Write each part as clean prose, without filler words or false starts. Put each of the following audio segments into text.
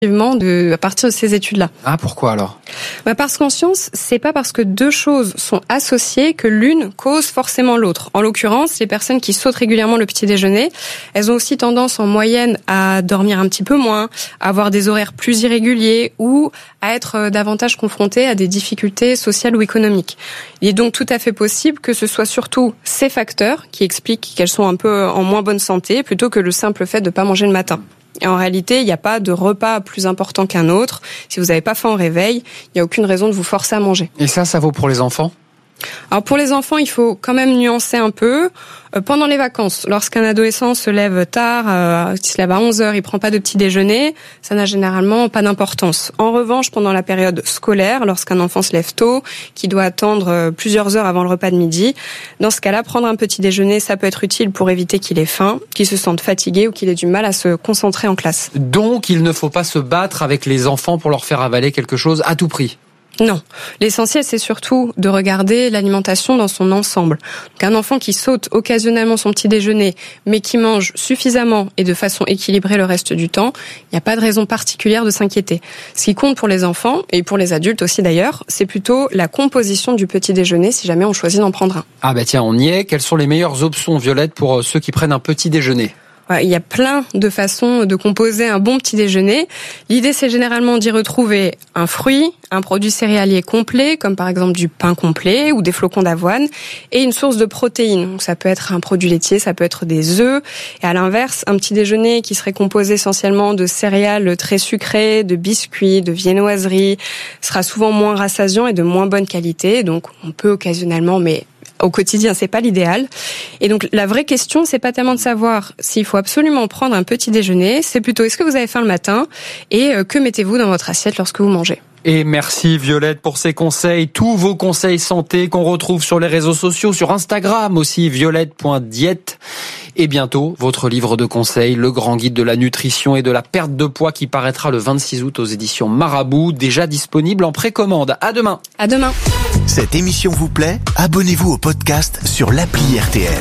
à partir de ces études-là. Ah, pourquoi alors ? Parce qu'en science, c'est pas parce que deux choses sont associées que l'une cause forcément l'autre. En l'occurrence, les personnes qui sautent régulièrement le petit déjeuner, elles ont aussi tendance en moyenne à dormir un petit peu moins, à avoir des horaires plus irréguliers ou à être davantage confrontées à des difficultés sociales ou économiques. Il est donc tout à fait possible que ce soit surtout ces facteurs qui expliquent qu'elles sont un peu en moins bonne santé plutôt que le simple fait de ne pas manger le matin. Et en réalité, il n'y a pas de repas plus important qu'un autre. Si vous n'avez pas faim au réveil, il n'y a aucune raison de vous forcer à manger. Et ça vaut pour les enfants ? Alors pour les enfants, il faut quand même nuancer un peu. Pendant les vacances, lorsqu'un adolescent se lève tard, il se lève à 11h, il prend pas de petit déjeuner, ça n'a généralement pas d'importance. En revanche, pendant la période scolaire, lorsqu'un enfant se lève tôt, qui doit attendre plusieurs heures avant le repas de midi, dans ce cas-là, prendre un petit déjeuner, ça peut être utile pour éviter qu'il ait faim, qu'il se sente fatigué ou qu'il ait du mal à se concentrer en classe. Donc, il ne faut pas se battre avec les enfants pour leur faire avaler quelque chose à tout prix. Non. L'essentiel, c'est surtout de regarder l'alimentation dans son ensemble. Donc, un enfant qui saute occasionnellement son petit déjeuner, mais qui mange suffisamment et de façon équilibrée le reste du temps, il n'y a pas de raison particulière de s'inquiéter. Ce qui compte pour les enfants, et pour les adultes aussi d'ailleurs, c'est plutôt la composition du petit déjeuner si jamais on choisit d'en prendre un. Ah bah tiens, on y est. Quelles sont les meilleures options, Violette, pour ceux qui prennent un petit déjeuner ? Il y a plein de façons de composer un bon petit déjeuner. L'idée, c'est généralement d'y retrouver un fruit, un produit céréalier complet, comme par exemple du pain complet ou des flocons d'avoine, et une source de protéines. Donc, ça peut être un produit laitier, ça peut être des œufs. Et à l'inverse, un petit déjeuner qui serait composé essentiellement de céréales très sucrées, de biscuits, de viennoiseries, sera souvent moins rassasiant et de moins bonne qualité. Donc, on peut occasionnellement, mais au quotidien, c'est pas l'idéal. Et donc, la vraie question, c'est pas tellement de savoir s'il faut absolument prendre un petit déjeuner, c'est plutôt est-ce que vous avez faim le matin et que mettez-vous dans votre assiette lorsque vous mangez. Et merci Violette pour ces conseils, tous vos conseils santé qu'on retrouve sur les réseaux sociaux, sur Instagram aussi, violette.diète. Et bientôt, votre livre de conseils, Le Grand Guide de la Nutrition et de la Perte de Poids qui paraîtra le 26 août aux éditions Marabout, déjà disponible en précommande. À demain. À demain. Cette émission vous plaît ? Abonnez-vous au podcast sur l'appli RTL.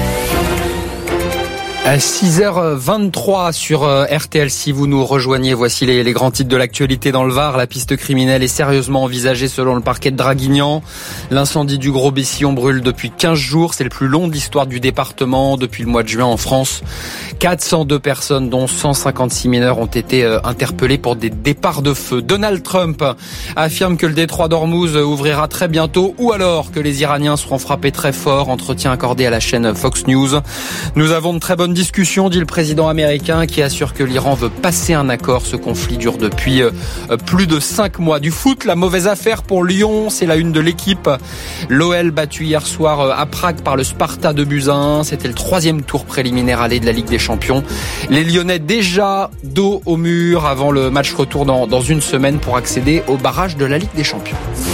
À 6h23 sur RTL, si vous nous rejoignez, voici les grands titres de l'actualité dans le Var. La piste criminelle est sérieusement envisagée selon le parquet de Draguignan. L'incendie du Gros Bessillon brûle depuis 15 jours. C'est le plus long de l'histoire du département depuis le mois de juin en France. 402 personnes, dont 156 mineurs, ont été interpellées pour des départs de feu. Donald Trump affirme que le détroit d'Ormuz ouvrira très bientôt ou alors que les Iraniens seront frappés très fort. Entretien accordé à la chaîne Fox News. Nous avons de très bonnes discussions, dit le président américain qui assure que l'Iran veut passer un accord. Ce conflit dure depuis plus de 5 mois. Du foot, la mauvaise affaire pour Lyon, c'est la une de l'équipe. L'OL battu hier soir à Prague par le Sparta de Buzyn. C'était le 3e tour préliminaire aller de la Ligue des Champions. Les Lyonnais déjà dos au mur avant le match retour dans une semaine pour accéder au barrage de la Ligue des Champions.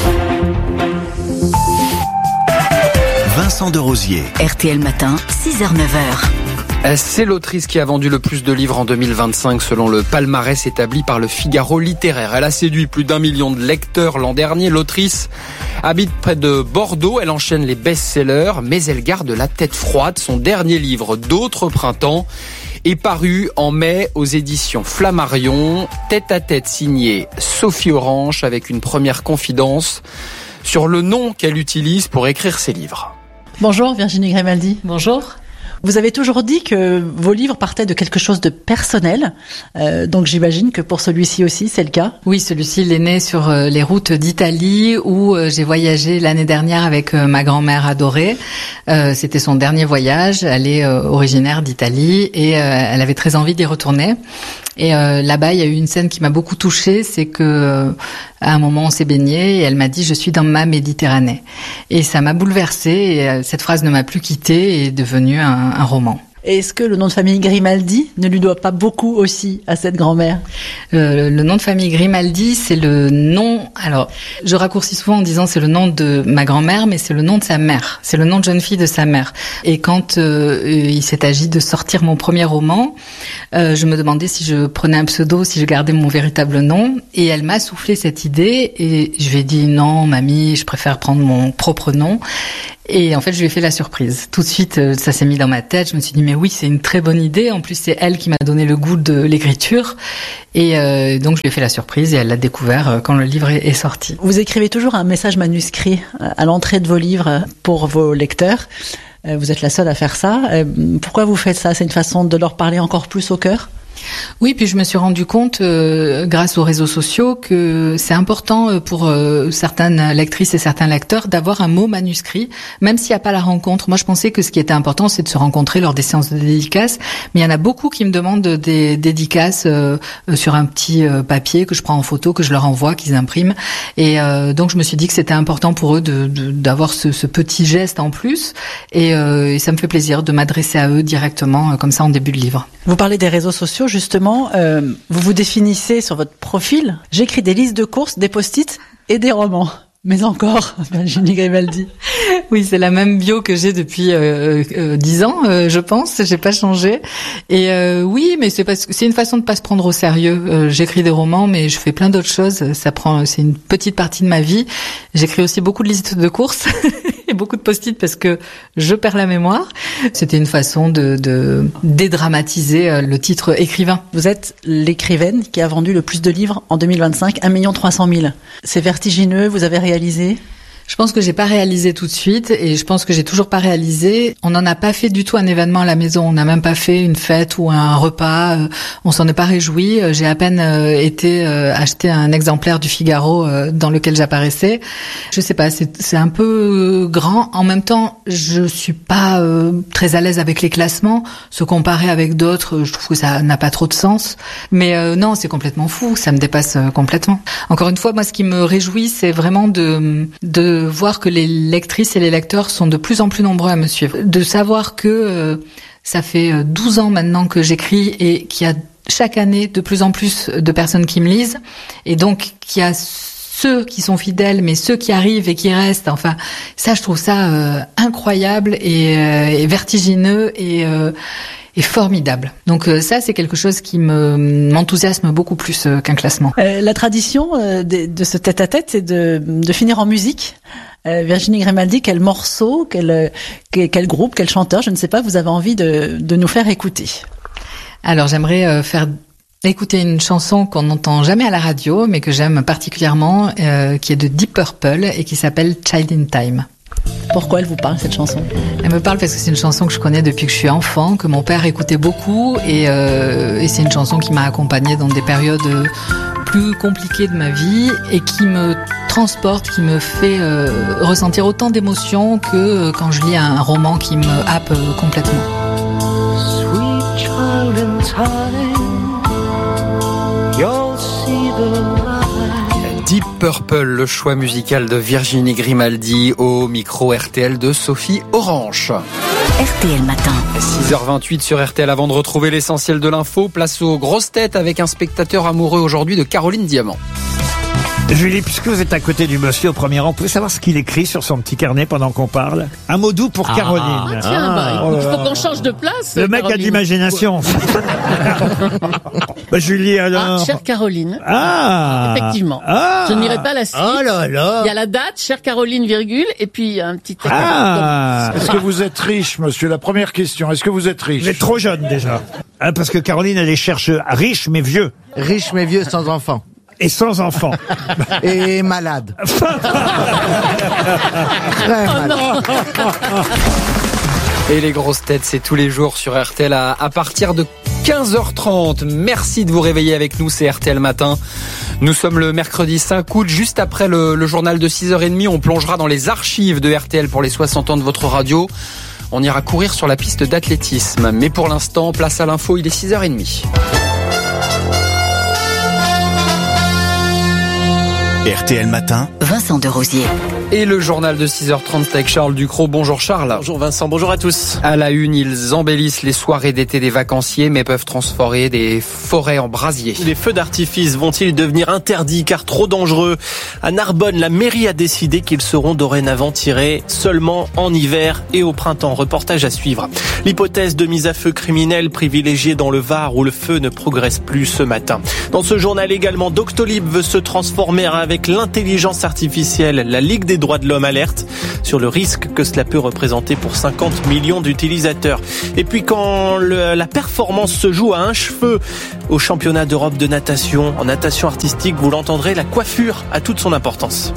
Vincent Derosier. RTL Matin, 6h-9h. C'est l'autrice qui a vendu le plus de livres en 2025 selon le palmarès établi par le Figaro littéraire. Elle a séduit plus d'1 million de lecteurs l'an dernier. L'autrice habite près de Bordeaux. Elle enchaîne les best-sellers, mais elle garde la tête froide. Son dernier livre, D'autres printemps, est paru en mai aux éditions Flammarion. Tête à tête signé Sophie Orange avec une première confidence sur le nom qu'elle utilise pour écrire ses livres. Bonjour Virginie Grimaldi. Bonjour. Vous avez toujours dit que vos livres partaient de quelque chose de personnel, donc j'imagine que pour celui-ci aussi c'est le cas. Oui, celui-ci il est né sur les routes d'Italie où j'ai voyagé l'année dernière avec ma grand-mère adorée. C'était son dernier voyage, elle est originaire d'Italie et elle avait très envie d'y retourner. Et là-bas, il y a eu une scène qui m'a beaucoup touchée, c'est que à un moment on s'est baigné et elle m'a dit « Je suis dans ma Méditerranée ». Et ça m'a bouleversée et cette phrase ne m'a plus quittée et est devenue un roman. Est-ce que le nom de famille Grimaldi ne lui doit pas beaucoup aussi à cette grand-mère ? Le nom de famille Grimaldi, c'est le nom... Alors, je raccourcis souvent en disant c'est le nom de ma grand-mère, mais c'est le nom de sa mère. C'est le nom de jeune fille de sa mère. Et quand il s'est agi de sortir mon premier roman, je me demandais si je prenais un pseudo, si je gardais mon véritable nom. Et elle m'a soufflé cette idée et je lui ai dit non, mamie, je préfère prendre mon propre nom. Et en fait, je lui ai fait la surprise. Tout de suite, ça s'est mis dans ma tête. Je me suis dit, mais oui, c'est une très bonne idée. En plus, c'est elle qui m'a donné le goût de l'écriture. Et donc, je lui ai fait la surprise et elle l'a découvert quand le livre est sorti. Vous écrivez toujours un message manuscrit à l'entrée de vos livres pour vos lecteurs. Vous êtes la seule à faire ça. Pourquoi vous faites ça? C'est une façon de leur parler encore plus au cœur? Oui, puis je me suis rendu compte, grâce aux réseaux sociaux, que c'est important pour certaines lectrices et certains lecteurs d'avoir un mot manuscrit, même s'il n'y a pas la rencontre. Moi, je pensais que ce qui était important, c'est de se rencontrer lors des séances de dédicaces, mais il y en a beaucoup qui me demandent des dédicaces sur un petit papier que je prends en photo, que je leur envoie, qu'ils impriment. Et donc, je me suis dit que c'était important pour eux d'avoir ce petit geste en plus, et ça me fait plaisir de m'adresser à eux directement, comme ça, en début de livre. Vous parlez des réseaux sociaux, justement, vous vous définissez sur votre profil. J'écris des listes de courses, des post-it et des romans. Mais encore, Virginie Grimaldi. Oui, c'est la même bio que j'ai depuis 10 ans, je pense. J'ai pas changé. Et oui, mais c'est une façon de pas se prendre au sérieux. J'écris des romans, mais je fais plein d'autres choses. C'est une petite partie de ma vie. J'écris aussi beaucoup de listes de courses et beaucoup de post-it parce que je perds la mémoire. C'était une façon de dédramatiser le titre écrivain. Vous êtes l'écrivaine qui a vendu le plus de livres en 2025, 1 300 000. C'est vertigineux. Vous avez réalisé? Je pense que j'ai pas réalisé tout de suite et je pense que j'ai toujours pas réalisé. On n'en a pas fait du tout un événement à la maison. On n'a même pas fait une fête ou un repas. On s'en est pas réjoui. J'ai à peine été acheter un exemplaire du Figaro dans lequel j'apparaissais. Je sais pas, c'est un peu grand. En même temps, je suis pas très à l'aise avec les classements. Se comparer avec d'autres, je trouve que ça n'a pas trop de sens. Mais non, c'est complètement fou. Ça me dépasse complètement. Encore une fois, moi, ce qui me réjouit, c'est vraiment de voir que les lectrices et les lecteurs sont de plus en plus nombreux à me suivre. De savoir que ça fait 12 ans maintenant que j'écris et qu'il y a chaque année de plus en plus de personnes qui me lisent. Et donc, qu'il y a ceux qui sont fidèles, mais ceux qui arrivent et qui restent. Enfin, ça, je trouve ça incroyable et vertigineux et formidable. Donc ça, c'est quelque chose qui m'enthousiasme beaucoup plus qu'un classement. La tradition de ce tête-à-tête, c'est de finir en musique. Virginie Grimaldi, quel morceau, quel groupe, quel chanteur, je ne sais pas, vous avez envie de nous faire écouter? Alors, j'aimerais faire écouter une chanson qu'on n'entend jamais à la radio, mais que j'aime particulièrement, qui est de Deep Purple et qui s'appelle Child in Time. Pourquoi elle vous parle, cette chanson? Elle me parle parce que c'est une chanson que je connais depuis que je suis enfant, que mon père écoutait beaucoup, et c'est une chanson qui m'a accompagnée dans des périodes plus compliquées de ma vie et qui me transporte, qui me fait ressentir autant d'émotions que quand je lis un roman qui me happe complètement. Sweet child in time, you'll see the light. Deep Purple, le choix musical de Virginie Grimaldi au micro RTL de Sophie Orange. RTL Matin. 6h28 sur RTL. Avant de retrouver l'essentiel de l'info, place aux grosses têtes avec un spectateur amoureux aujourd'hui de Caroline Diamant. Julie, puisque vous êtes à côté du monsieur au premier rang, vous pouvez savoir ce qu'il écrit sur son petit carnet pendant qu'on parle? Un mot doux pour Caroline. Il faut qu'on change de place. Le mec Caroline a de l'imagination. Julie, alors. Chère Caroline. Effectivement. Je n'irai pas la suite. Oh là là. Il y a la date, chère Caroline, virgule, et puis un petit texte. Est-ce que vous êtes riche, monsieur? La première question. Est-ce que vous êtes riche? Vous êtes trop jeune, déjà. Parce que Caroline, elle les cherche riche mais vieux. Riche mais vieux sans enfant. Et sans enfant. Et malade. Très malade. Et les grosses têtes, c'est tous les jours sur RTL à partir de 15h30. Merci de vous réveiller avec nous, c'est RTL Matin. Nous sommes le mercredi 5 août, juste après le journal de 6h30. On plongera dans les archives de RTL pour les 60 ans de votre radio. On ira courir sur la piste d'athlétisme. Mais pour l'instant, place à l'info, il est 6h30. RTL Matin, Vincent Derosier. Et le journal de 6h30 avec Charles Ducrot. Bonjour Charles. Bonjour Vincent, bonjour à tous. À la une, ils embellissent les soirées d'été des vacanciers mais peuvent transformer des forêts en brasiers. Les feux d'artifice vont-ils devenir interdits car trop dangereux? À Narbonne, la mairie a décidé qu'ils seront dorénavant tirés seulement en hiver et au printemps. Reportage à suivre. L'hypothèse de mise à feu criminelle privilégiée dans le Var où le feu ne progresse plus ce matin. Dans ce journal également, Doctolib veut se transformer avec avec l'intelligence artificielle. La Ligue des droits de l'homme alerte sur le risque que cela peut représenter pour 50 millions d'utilisateurs. Et puis quand la performance se joue à un cheveu au championnat d'Europe de natation, en natation artistique, vous l'entendrez, la coiffure a toute son importance.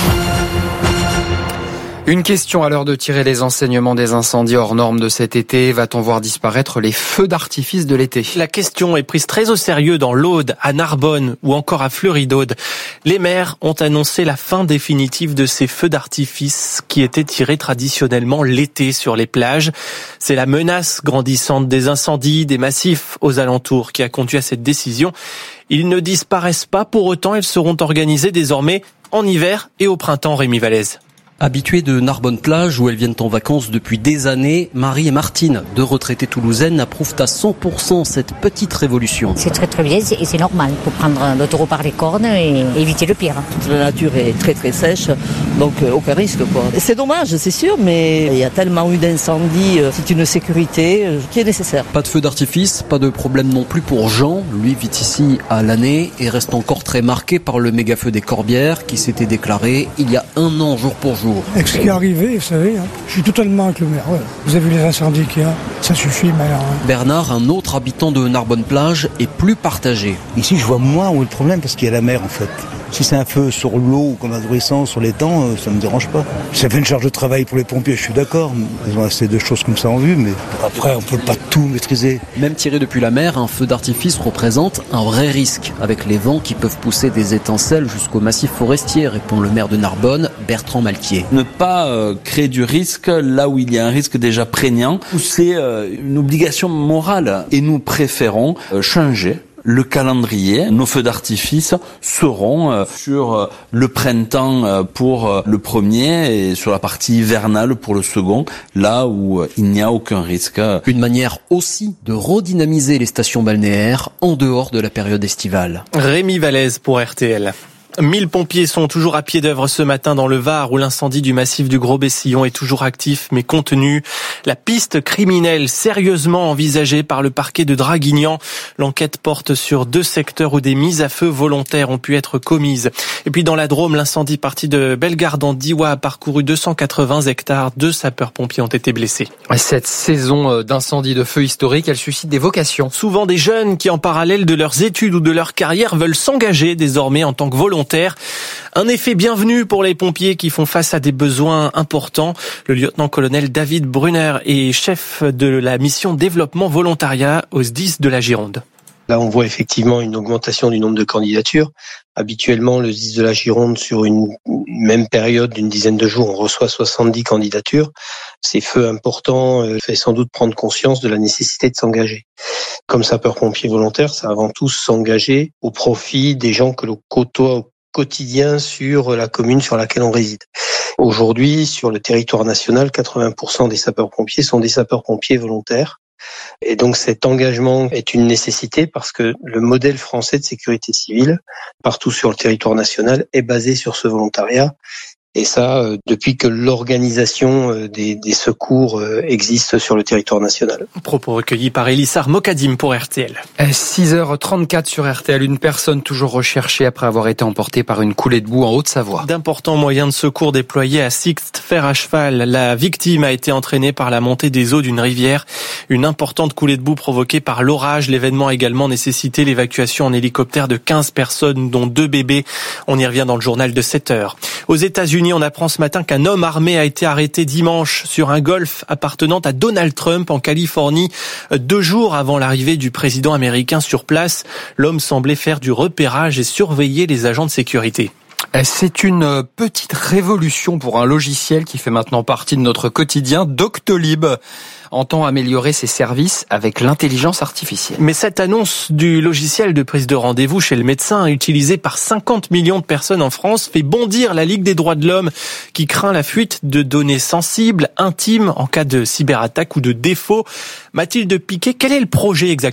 Une question à l'heure de tirer les enseignements des incendies hors normes de cet été. Va-t-on voir disparaître les feux d'artifice de l'été ? La question est prise très au sérieux dans l'Aude, à Narbonne ou encore à Fleury-d'Aude. Les maires ont annoncé la fin définitive de ces feux d'artifice qui étaient tirés traditionnellement l'été sur les plages. C'est la menace grandissante des incendies, des massifs aux alentours qui a conduit à cette décision. Ils ne disparaissent pas pour autant, ils seront organisés désormais en hiver et au printemps, Rémi Vallès. Habituées de Narbonne-Plage, où elles viennent en vacances depuis des années, Marie et Martine, deux retraitées toulousaines, approuvent à 100% cette petite révolution. C'est très très bien et c'est normal pour prendre le taureau par les cornes et éviter le pire. La nature est très très sèche, donc aucun risque quoi. C'est dommage, c'est sûr, mais il y a tellement eu d'incendies, c'est une sécurité qui est nécessaire. Pas de feu d'artifice, pas de problème non plus pour Jean. Lui vit ici à l'année et reste encore très marqué par le méga-feu des Corbières qui s'était déclaré il y a 1 an jour pour jour. Avec ce qui est arrivé, vous savez, je suis totalement avec le maire. Ouais. Vous avez vu les incendies qu'il y a, ça suffit maintenant. Bernard, un autre habitant de Narbonne-Plage, est plus partagé. Ici, je vois moins où est le problème parce qu'il y a la mer en fait. Si c'est un feu sur l'eau ou comme adolescent sur l'étang, ça me dérange pas. Ça fait une charge de travail pour les pompiers, je suis d'accord. Ils ont assez de choses comme ça en vue, mais après, on peut pas tout maîtriser. Même tiré depuis la mer, un feu d'artifice représente un vrai risque, avec les vents qui peuvent pousser des étincelles jusqu'au massif forestier, répond le maire de Narbonne, Bertrand Malquier. Ne pas créer du risque là où il y a un risque déjà prégnant, où c'est une obligation morale. Et nous préférons changer le calendrier. Nos feux d'artifice seront sur le printemps pour le premier et sur la partie hivernale pour le second, là où il n'y a aucun risque. Une manière aussi de redynamiser les stations balnéaires en dehors de la période estivale. Rémi Vallès pour RTL. 1000 pompiers sont toujours à pied d'œuvre ce matin dans le Var où l'incendie du massif du Gros-Bessillon est toujours actif mais contenu. La piste criminelle sérieusement envisagée par le parquet de Draguignan. L'enquête porte sur 2 secteurs où des mises à feu volontaires ont pu être commises. Et puis dans la Drôme, l'incendie parti de Bellegarde en Diois a parcouru 280 hectares. 2 sapeurs-pompiers ont été blessés. Cette saison d'incendie de feu historique, elle suscite des vocations. Souvent des jeunes qui en parallèle de leurs études ou de leur carrière veulent s'engager désormais en tant que volontaires. Un effet bienvenu pour les pompiers qui font face à des besoins importants. Le lieutenant-colonel David Brunner est chef de la mission développement volontariat au SDIS de la Gironde. Là, on voit effectivement une augmentation du nombre de candidatures. Habituellement, le SDIS de la Gironde, sur une même période d'une dizaine de jours, on reçoit 70 candidatures. Ces feux importants fait sans doute prendre conscience de la nécessité de s'engager. Comme sapeur-pompier volontaire, c'est avant tout s'engager au profit des gens que l'on côtoie au quotidien sur la commune sur laquelle on réside. Aujourd'hui, sur le territoire national, 80% des sapeurs-pompiers sont des sapeurs-pompiers volontaires. Et donc cet engagement est une nécessité parce que le modèle français de sécurité civile, partout sur le territoire national, est basé sur ce volontariat. Et ça, depuis que l'organisation des secours existe sur le territoire national. Propos recueillis par Elissar Mokadim pour RTL. 6h34 sur RTL, une personne toujours recherchée après avoir été emportée par une coulée de boue en Haute-Savoie. D'importants moyens de secours déployés à Sixte, fer à cheval. La victime a été entraînée par la montée des eaux d'une rivière. Une importante coulée de boue provoquée par l'orage. L'événement a également nécessité l'évacuation en hélicoptère de 15 personnes, dont 2 bébés. On y revient dans le journal de 7h. Aux États-Unis, on apprend ce matin qu'un homme armé a été arrêté dimanche sur un golf appartenant à Donald Trump en Californie. 2 jours avant l'arrivée du président américain sur place, l'homme semblait faire du repérage et surveiller les agents de sécurité. C'est une petite révolution pour un logiciel qui fait maintenant partie de notre quotidien. Doctolib entend améliorer ses services avec l'intelligence artificielle. Mais cette annonce du logiciel de prise de rendez-vous chez le médecin, utilisé par 50 millions de personnes en France, fait bondir la Ligue des droits de l'homme qui craint la fuite de données sensibles, intimes, en cas de cyberattaque ou de défaut. Mathilde Piquet, quel est le projet exactement ?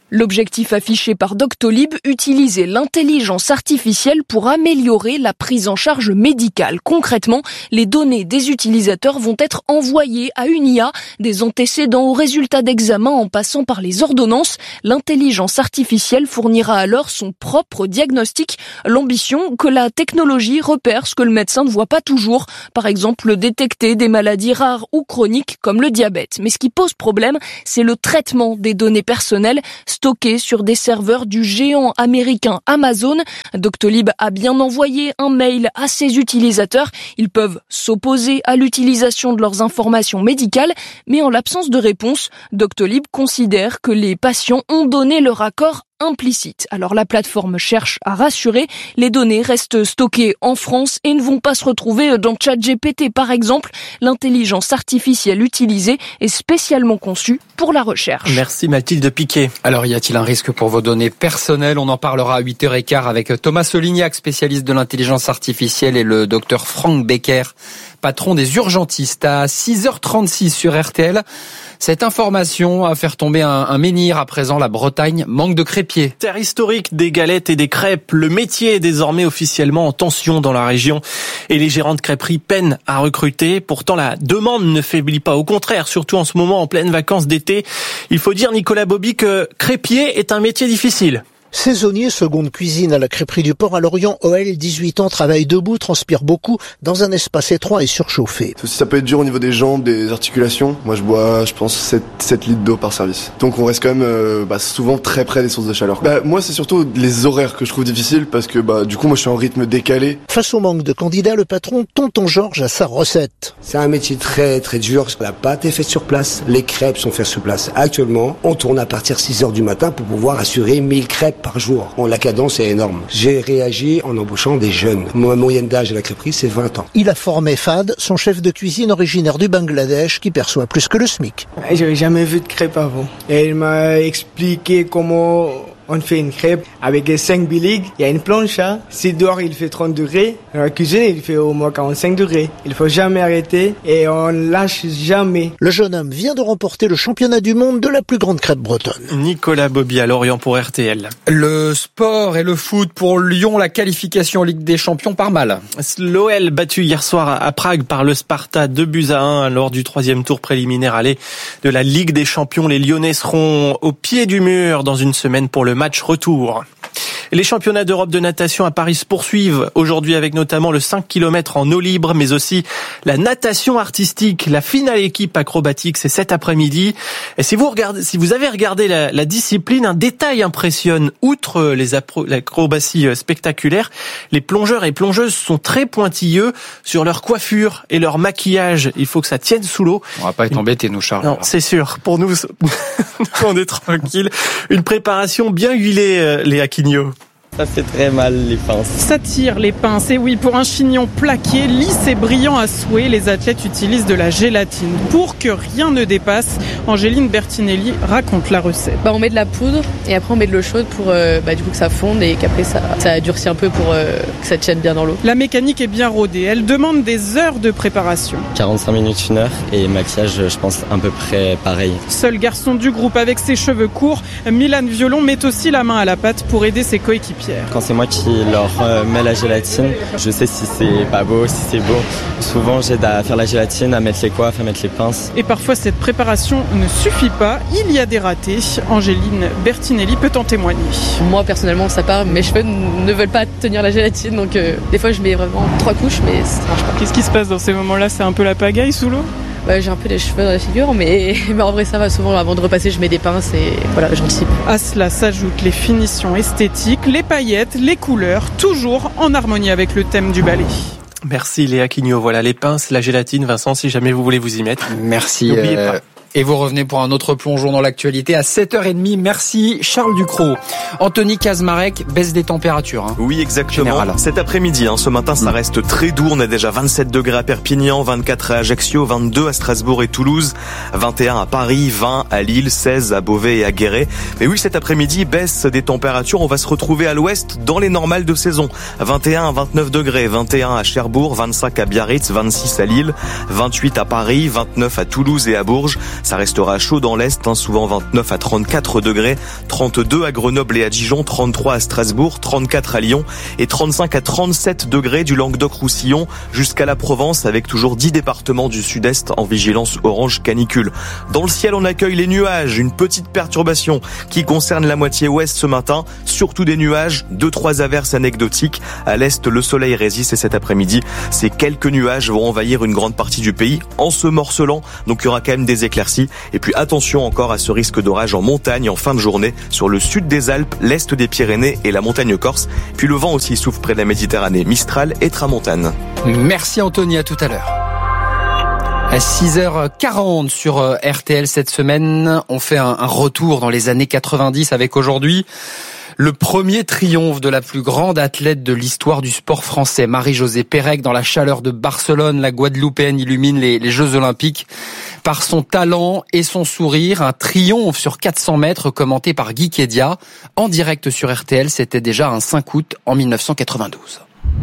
L'objectif affiché par Doctolib, utiliser l'intelligence artificielle pour améliorer la prise en charge médicale. Concrètement, les données des utilisateurs vont être envoyées à une IA, des antécédents aux résultats d'examen en passant par les ordonnances. L'intelligence artificielle fournira alors son propre diagnostic. L'ambition, que la technologie repère ce que le médecin ne voit pas toujours. Par exemple, détecter des maladies rares ou chroniques comme le diabète. Mais ce qui pose problème, c'est le traitement des données personnelles stockées sur des serveurs du géant américain Amazon. Doctolib a bien envoyé un mail à ses utilisateurs. Ils peuvent s'opposer à l'utilisation de leurs informations médicales, mais en l'absence de réponse, Doctolib considère que les patients ont donné leur accord implicite. Alors la plateforme cherche à rassurer, les données restent stockées en France et ne vont pas se retrouver dans ChatGPT par exemple. L'intelligence artificielle utilisée est spécialement conçue pour la recherche. Merci Mathilde Piquet. Alors y a-t-il un risque pour vos données personnelles? On en parlera à 8h15 avec Thomas Solignac, spécialiste de l'intelligence artificielle, et le docteur Franck Becker, patron des urgentistes. À 6h36 sur RTL, cette information à faire tomber un menhir. À présent, la Bretagne manque de crépiers. Terre historique des galettes et des crêpes. Le métier est désormais officiellement en tension dans la région et les gérants de crêperies peinent à recruter. Pourtant, la demande ne faiblit pas. Au contraire, surtout en ce moment, en pleine vacances d'été. Il faut dire, Nicolas Bobby, que crépier est un métier difficile. Saisonnier, seconde cuisine à la crêperie du Port à Lorient, OL, 18 ans, travaille debout, transpire beaucoup, dans un espace étroit et surchauffé. Ça peut être dur au niveau des jambes, des articulations. Moi je bois, je pense, 7 litres d'eau par service. Donc on reste quand même souvent très près des sources de chaleur. Moi c'est surtout les horaires que je trouve difficiles parce que du coup moi je suis en rythme décalé. Face au manque de candidats, le patron, Tonton Georges, a sa recette. C'est un métier très très dur parce que la pâte est faite sur place, les crêpes sont faites sur place. Actuellement, on tourne à partir de 6h du matin pour pouvoir assurer 1000 crêpes par jour. La cadence est énorme. J'ai réagi en embauchant des jeunes. Ma moyenne d'âge à la crêperie, c'est 20 ans. Il a formé Fad, son chef de cuisine originaire du Bangladesh, qui perçoit plus que le SMIC. J'avais jamais vu de crêpes avant. Et il m'a expliqué comment on fait une crêpe avec 5 biligs. Il y a une planche, si dehors il fait 30 degrés, dans la cuisine il fait au moins 45 degrés. Il faut jamais arrêter et on lâche jamais. Le jeune homme vient de remporter le championnat du monde de la plus grande crêpe bretonne. Nicolas Bobby à Lorient pour RTL. Le sport et le foot pour Lyon, la qualification en Ligue des Champions par mal. L'OL battu hier soir à Prague par le Sparta 2-1 lors du 3e tour préliminaire aller de la Ligue des Champions. Les Lyonnais seront au pied du mur dans une semaine pour le match retour. Les championnats d'Europe de natation à Paris se poursuivent aujourd'hui avec notamment le 5 km en eau libre, mais aussi la natation artistique. La finale équipe acrobatique, c'est cet après-midi. Et si vous avez regardé la discipline, un détail impressionne. Outre l'acrobatie spectaculaire, les plongeurs et plongeuses sont très pointilleux sur leur coiffure et leur maquillage. Il faut que ça tienne sous l'eau. On va pas être embêtés, nous, Charles. Non, c'est sûr. Pour nous, on est tranquille. Une préparation bien huilée, Léa Quignot. Ça fait très mal les pinces. Ça tire les pinces. Et oui, pour un chignon plaqué, lisse et brillant à souhait, les athlètes utilisent de la gélatine. Pour que rien ne dépasse, Angéline Bertinelli raconte la recette. On met de la poudre et après on met de l'eau chaude pour du coup que ça fonde et qu'après ça durcit un peu pour que ça tienne bien dans l'eau. La mécanique est bien rodée. Elle demande des heures de préparation. 45 minutes, 1 heure et maquillage, je pense à peu près pareil. Seul garçon du groupe avec ses cheveux courts, Milan Violon met aussi la main à la pâte pour aider ses coéquipiers. Quand c'est moi qui leur mets la gélatine, je sais si c'est pas beau, si c'est beau. Souvent j'aide à faire la gélatine, à mettre les coiffes, à mettre les pinces. Et parfois cette préparation ne suffit pas, il y a des ratés. Angéline Bertinelli peut en témoigner. Moi personnellement ça part, mes cheveux ne veulent pas tenir la gélatine, donc des fois je mets vraiment 3 couches mais ça marche pas. Qu'est-ce qui se passe dans ces moments-là? C'est un peu la pagaille sous l'eau? J'ai un peu des cheveux dans la figure, mais en vrai ça va. Souvent avant de repasser je mets des pinces et voilà, j'anticipe. À cela s'ajoutent les finitions esthétiques, les paillettes, les couleurs, toujours en harmonie avec le thème du ballet. Merci Léa Quignot. Voilà les pinces, la gélatine, Vincent, si jamais vous voulez vous y mettre. Merci. N'oubliez pas. Et vous revenez pour un autre plongeon dans l'actualité à 7h30. Merci Charles Ducrot. Anthony Kazmarek, baisse des températures. Oui, exactement. Général. Cet après-midi, ce matin, ça reste très doux. On a déjà 27 degrés à Perpignan, 24 à Ajaccio, 22 à Strasbourg et Toulouse, 21 à Paris, 20 à Lille, 16 à Beauvais et à Guéret. Mais oui, cet après-midi, baisse des températures. On va se retrouver à l'ouest dans les normales de saison. 21 à 29 degrés, 21 à Cherbourg, 25 à Biarritz, 26 à Lille, 28 à Paris, 29 à Toulouse et à Bourges. Ça restera chaud dans l'Est, souvent 29 à 34 degrés, 32 à Grenoble et à Dijon, 33 à Strasbourg, 34 à Lyon et 35 à 37 degrés du Languedoc-Roussillon jusqu'à la Provence, avec toujours 10 départements du sud-est en vigilance orange canicule. Dans le ciel, on accueille les nuages, une petite perturbation qui concerne la moitié ouest ce matin, surtout des nuages, 2-3 averses anecdotiques. À l'est, le soleil résiste et cet après-midi, ces quelques nuages vont envahir une grande partie du pays en se morcelant, donc il y aura quand même des éclaircies. Et puis attention encore à ce risque d'orage en montagne en fin de journée sur le sud des Alpes, l'est des Pyrénées et la montagne corse. Puis le vent aussi souffle près de la Méditerranée, Mistral et Tramontane. Merci Anthony, à tout à l'heure. À 6h40 sur RTL cette semaine, on fait un retour dans les années 90 avec aujourd'hui le premier triomphe de la plus grande athlète de l'histoire du sport français, Marie-Josée Pérec. Dans la chaleur de Barcelone, la Guadeloupéenne illumine les Jeux Olympiques par son talent et son sourire. Un triomphe sur 400 mètres commenté par Guy Kédia en direct sur RTL. C'était déjà un 5 août en 1992.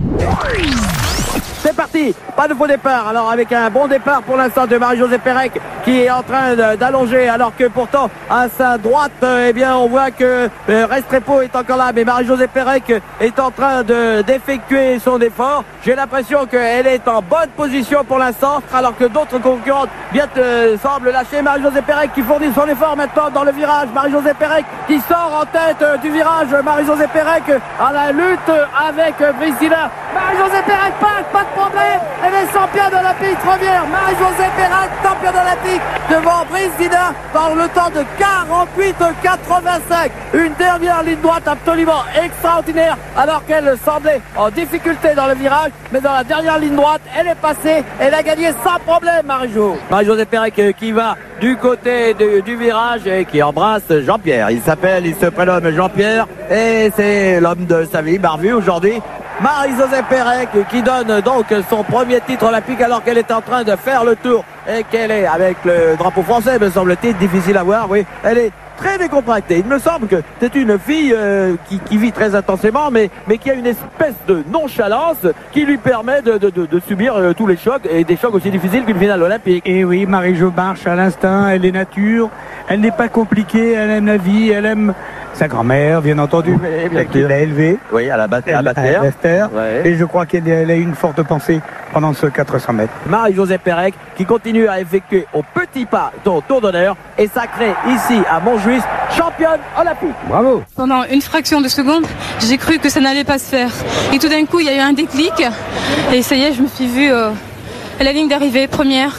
C'est parti, pas de faux départ. Alors avec un bon départ pour l'instant de Marie-Josée Pérec qui est en train d'allonger, alors que pourtant à sa droite, eh bien on voit que Restrepo est encore là, mais Marie-Josée Pérec est en train d'effectuer son effort. J'ai l'impression qu'elle est en bonne position pour l'instant, alors que d'autres concurrentes semblent lâcher. Marie-Josée Pérec qui fournit son effort maintenant dans le virage. Marie-Josée Pérec qui sort en tête du virage. Marie-Josée Pérec à la lutte avec Priscilla. Marie-Josée Pérec, pas de problème, elle est championne olympique première. Marie-Josée Pérec, championne olympique devant Priscilla dans le temps de 48,85. Une dernière ligne droite absolument extraordinaire, alors qu'elle semblait en difficulté dans le virage, mais dans la dernière ligne droite, elle est passée, elle a gagné sans problème. Marie-Josée Pérec qui va du côté du virage et qui embrasse Jean-Pierre. Il se prénomme Jean-Pierre et c'est l'homme de sa vie, Barbu aujourd'hui. Marie-Josée Pérec qui donne donc son premier titre olympique alors qu'elle est en train de faire le tour et qu'elle est avec le drapeau français, me semble-t-il, difficile à voir, oui. Elle est très décontractée. Il me semble que c'est une fille qui vit très intensément, mais qui a une espèce de nonchalance qui lui permet de subir tous les chocs, et des chocs aussi difficiles qu'une finale olympique. Et oui, Marie-Jo marche à l'instinct, elle est nature, elle n'est pas compliquée, elle aime la vie, elle aime sa grand-mère, bien entendu, qui l'a élevée. Oui, à la Bastère. Ouais. Et je crois qu'elle a eu une forte pensée pendant ce 400 mètres. Marie-Josée Pérec qui continue à effectuer au petit pas son tour d'honneur et sacrée ici à Montjuïc championne olympique. Bravo. Pendant une fraction de seconde, j'ai cru que ça n'allait pas se faire. Et tout d'un coup, il y a eu un déclic. Et ça y est, je me suis vue à la ligne d'arrivée, première,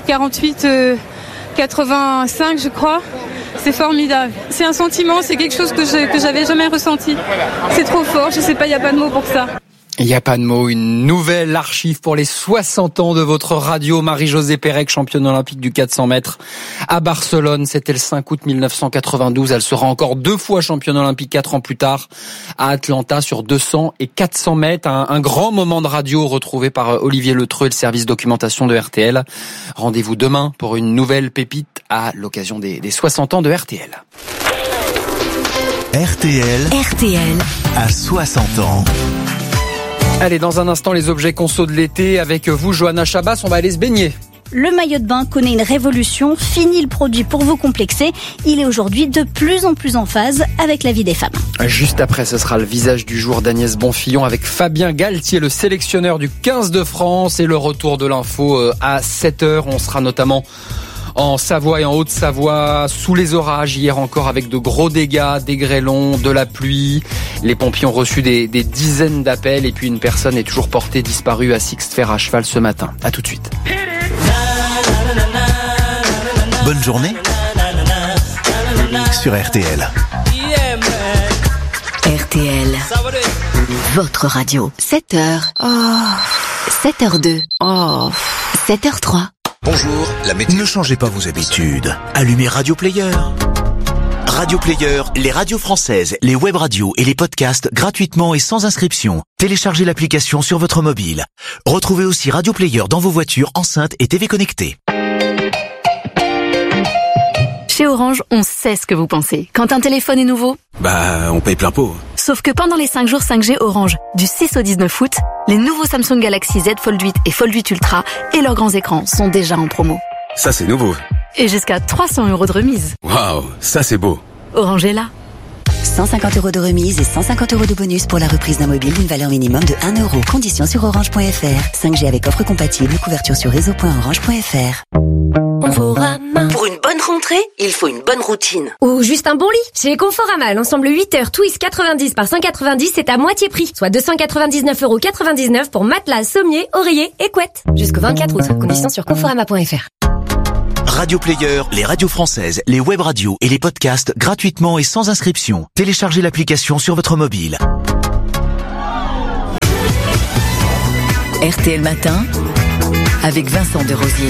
48,85 je crois. C'est formidable. C'est un sentiment, c'est quelque chose que j'avais jamais ressenti. C'est trop fort, je sais pas, il n'y a pas de mots pour ça. Il n'y a pas de mots, une nouvelle archive pour les 60 ans de votre radio. Marie-Josée Pérec, championne olympique du 400 mètres à Barcelone. C'était le 5 août 1992. Elle sera encore 2 fois championne olympique 4 ans plus tard à Atlanta sur 200 et 400 mètres. Un grand moment de radio retrouvé par Olivier Letreux et le service documentation de RTL. Rendez-vous demain pour une nouvelle pépite à l'occasion des 60 ans de RTL. RTL à 60 ans. Allez, dans un instant, les objets conso de l'été. Avec vous, Johanna Chabas, on va aller se baigner. Le maillot de bain connaît une révolution. Fini le produit pour vous complexer. Il est aujourd'hui de plus en plus en phase avec la vie des femmes. Juste après, ce sera le visage du jour d'Agnès Bonfillon avec Fabien Galtier, le sélectionneur du 15 de France. Et le retour de l'info à 7h. On sera notamment en Savoie et en Haute-Savoie, sous les orages, hier encore avec de gros dégâts, des grêlons, de la pluie. Les pompiers ont reçu des dizaines d'appels et puis une personne est toujours portée disparue à Sixte-Fer à cheval ce matin. À tout de suite. Bonne journée sur RTL. RTL, votre radio. 7h. Oh. 7h02. Oh. 7h03. Bonjour, ne changez pas vos habitudes. Allumez Radio Player. Radio Player, les radios françaises, les web radios et les podcasts gratuitement et sans inscription. Téléchargez l'application sur votre mobile. Retrouvez aussi Radio Player dans vos voitures, enceintes et TV connectées. Chez Orange, on sait ce que vous pensez. Quand un téléphone est nouveau, on paye plein pot. Sauf que pendant les 5 jours 5G Orange, du 6 au 19 août, les nouveaux Samsung Galaxy Z Fold 8 et Fold 8 Ultra et leurs grands écrans sont déjà en promo. Ça c'est nouveau. Et jusqu'à 300 € de remise. Waouh, ça c'est beau. Orange est là. 150 € de remise et 150 € de bonus pour la reprise d'un mobile d'une valeur minimum de 1 €. Conditions sur orange.fr. 5G avec offre compatible, couverture sur réseau.orange.fr. Pour une bonne rentrée, il faut une bonne routine. Ou juste un bon lit. Chez Conforama, l'ensemble 8 heures Twist 90 par 190 est à moitié prix, soit 299,99 € pour matelas, sommier, oreiller et couette. Jusqu'au 24 août. Conditions sur conforama.fr. Radio Player, les radios françaises, les web radios et les podcasts gratuitement et sans inscription. Téléchargez l'application sur votre mobile. RTL Matin, avec Vincent Desrosiers.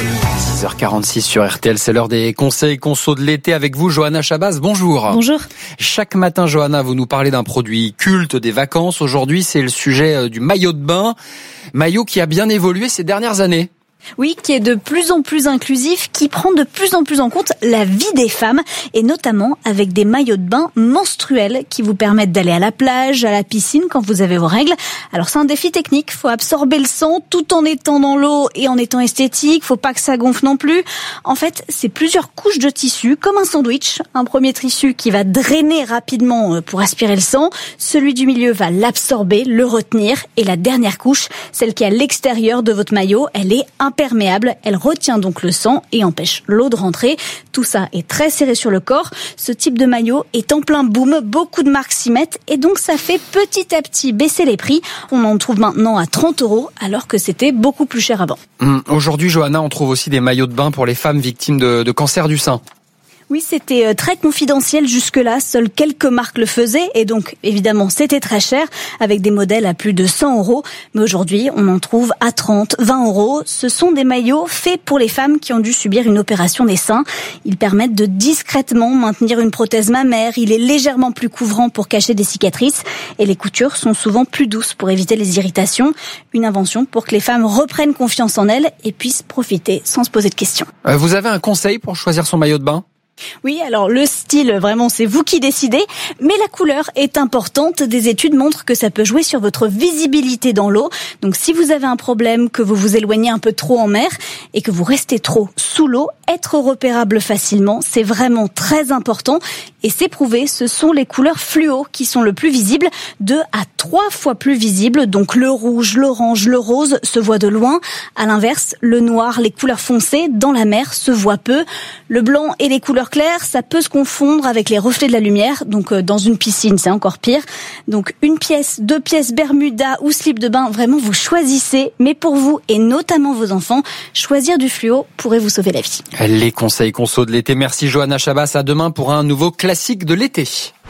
6h46 sur RTL, c'est l'heure des conseils conso de l'été avec vous, Johanna Chabas. Bonjour. Bonjour. Chaque matin, Johanna, vous nous parlez d'un produit culte des vacances. Aujourd'hui, c'est le sujet du maillot de bain. Maillot qui a bien évolué ces dernières années. Oui, qui est de plus en plus inclusif, qui prend de plus en plus en compte la vie des femmes, et notamment avec des maillots de bain menstruels qui vous permettent d'aller à la plage, à la piscine quand vous avez vos règles. Alors c'est un défi technique, faut absorber le sang tout en étant dans l'eau et en étant esthétique, faut pas que ça gonfle non plus. En fait, c'est plusieurs couches de tissu, comme un sandwich. Un premier tissu qui va drainer rapidement pour aspirer le sang, celui du milieu va l'absorber, le retenir, et la dernière couche, celle qui est à l'extérieur de votre maillot, elle est imperméable, elle retient donc le sang et empêche l'eau de rentrer. Tout ça est très serré sur le corps. Ce type de maillot est en plein boom, beaucoup de marques s'y mettent et donc ça fait petit à petit baisser les prix. On en trouve maintenant à 30 € alors que c'était beaucoup plus cher avant. Aujourd'hui, Johanna, on trouve aussi des maillots de bain pour les femmes victimes de cancer du sein. Oui, c'était très confidentiel jusque-là, seules quelques marques le faisaient et donc évidemment c'était très cher avec des modèles à plus de 100 €. Mais aujourd'hui, on en trouve à 30, 20 €. Ce sont des maillots faits pour les femmes qui ont dû subir une opération des seins. Ils permettent de discrètement maintenir une prothèse mammaire. Il est légèrement plus couvrant pour cacher des cicatrices et les coutures sont souvent plus douces pour éviter les irritations. Une invention pour que les femmes reprennent confiance en elles et puissent profiter sans se poser de questions. Vous avez un conseil pour choisir son maillot de bain ? Oui, alors le style, vraiment, c'est vous qui décidez, mais la couleur est importante. Des études montrent que ça peut jouer sur votre visibilité dans l'eau. Donc si vous avez un problème, que vous vous éloignez un peu trop en mer et que vous restez trop sous l'eau, être repérable facilement, c'est vraiment très important. Et c'est prouvé, ce sont les couleurs fluo qui sont le plus visibles, 2 à 3 fois plus visibles. Donc le rouge, l'orange, le rose se voient de loin. À l'inverse, le noir, les couleurs foncées dans la mer se voient peu. Le blanc et les couleurs claires, ça peut se confondre avec les reflets de la lumière. Donc dans une piscine, c'est encore pire. Donc 1 pièce, 2 pièces Bermuda ou slip de bain, vraiment vous choisissez. Mais pour vous et notamment vos enfants, choisir du fluo pourrait vous sauver la vie. Les conseils conso de l'été. Merci Johanna Chabas. À demain pour un nouveau classique de l'été.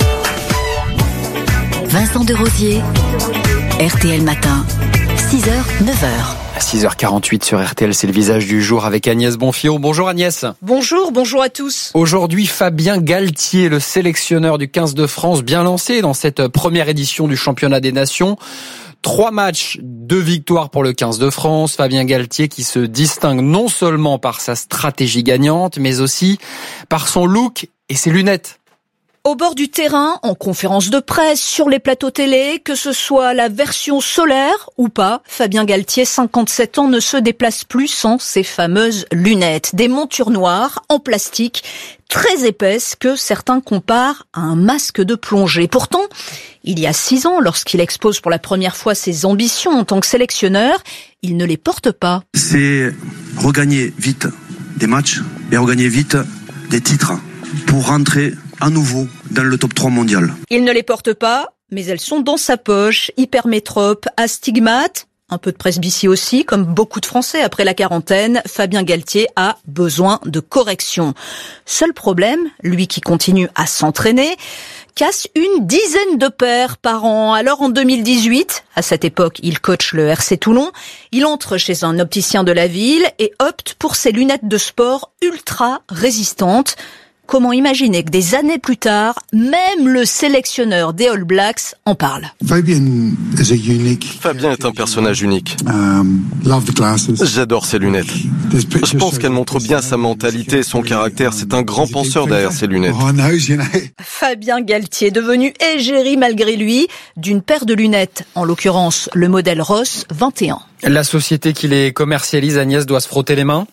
Vincent Desrosiers, RTL Matin, 6h, 9h. À 6h48 sur RTL, c'est le visage du jour avec Agnès Bonfillon. Bonjour Agnès. Bonjour à tous. Aujourd'hui, Fabien Galtier, le sélectionneur du 15 de France, bien lancé dans cette première édition du championnat des nations. 3 matchs, 2 victoires pour le 15 de France. Fabien Galtier qui se distingue non seulement par sa stratégie gagnante, mais aussi par son look et ses lunettes. Au bord du terrain, en conférence de presse, sur les plateaux télé, que ce soit la version solaire ou pas, Fabien Galtier, 57 ans, ne se déplace plus sans ses fameuses lunettes. Des montures noires en plastique, très épaisses, que certains comparent à un masque de plongée. Pourtant, il y a 6 ans, lorsqu'il expose pour la première fois ses ambitions en tant que sélectionneur, il ne les porte pas. C'est regagner vite des matchs et regagner vite des titres pour rentrer à nouveau dans le top 3 mondial. Il ne les porte pas, mais elles sont dans sa poche. Hypermétrope, astigmate, un peu de presbytie aussi, comme beaucoup de Français après la quarantaine, Fabien Galtier a besoin de correction. Seul problème, lui qui continue à s'entraîner, casse une dizaine de paires par an. Alors en 2018, à cette époque, il coach le RC Toulon, il entre chez un opticien de la ville et opte pour ses lunettes de sport ultra résistantes. Comment imaginer que des années plus tard, même le sélectionneur des All Blacks en parle? Fabien est un personnage unique. J'adore ses lunettes. Je pense qu'elle montre bien sa mentalité, son caractère. C'est un grand penseur derrière ses lunettes. Fabien Galtier, devenu égérie malgré lui, d'une paire de lunettes, en l'occurrence le modèle Ross 21. La société qui les commercialise, Agnès, doit se frotter les mains?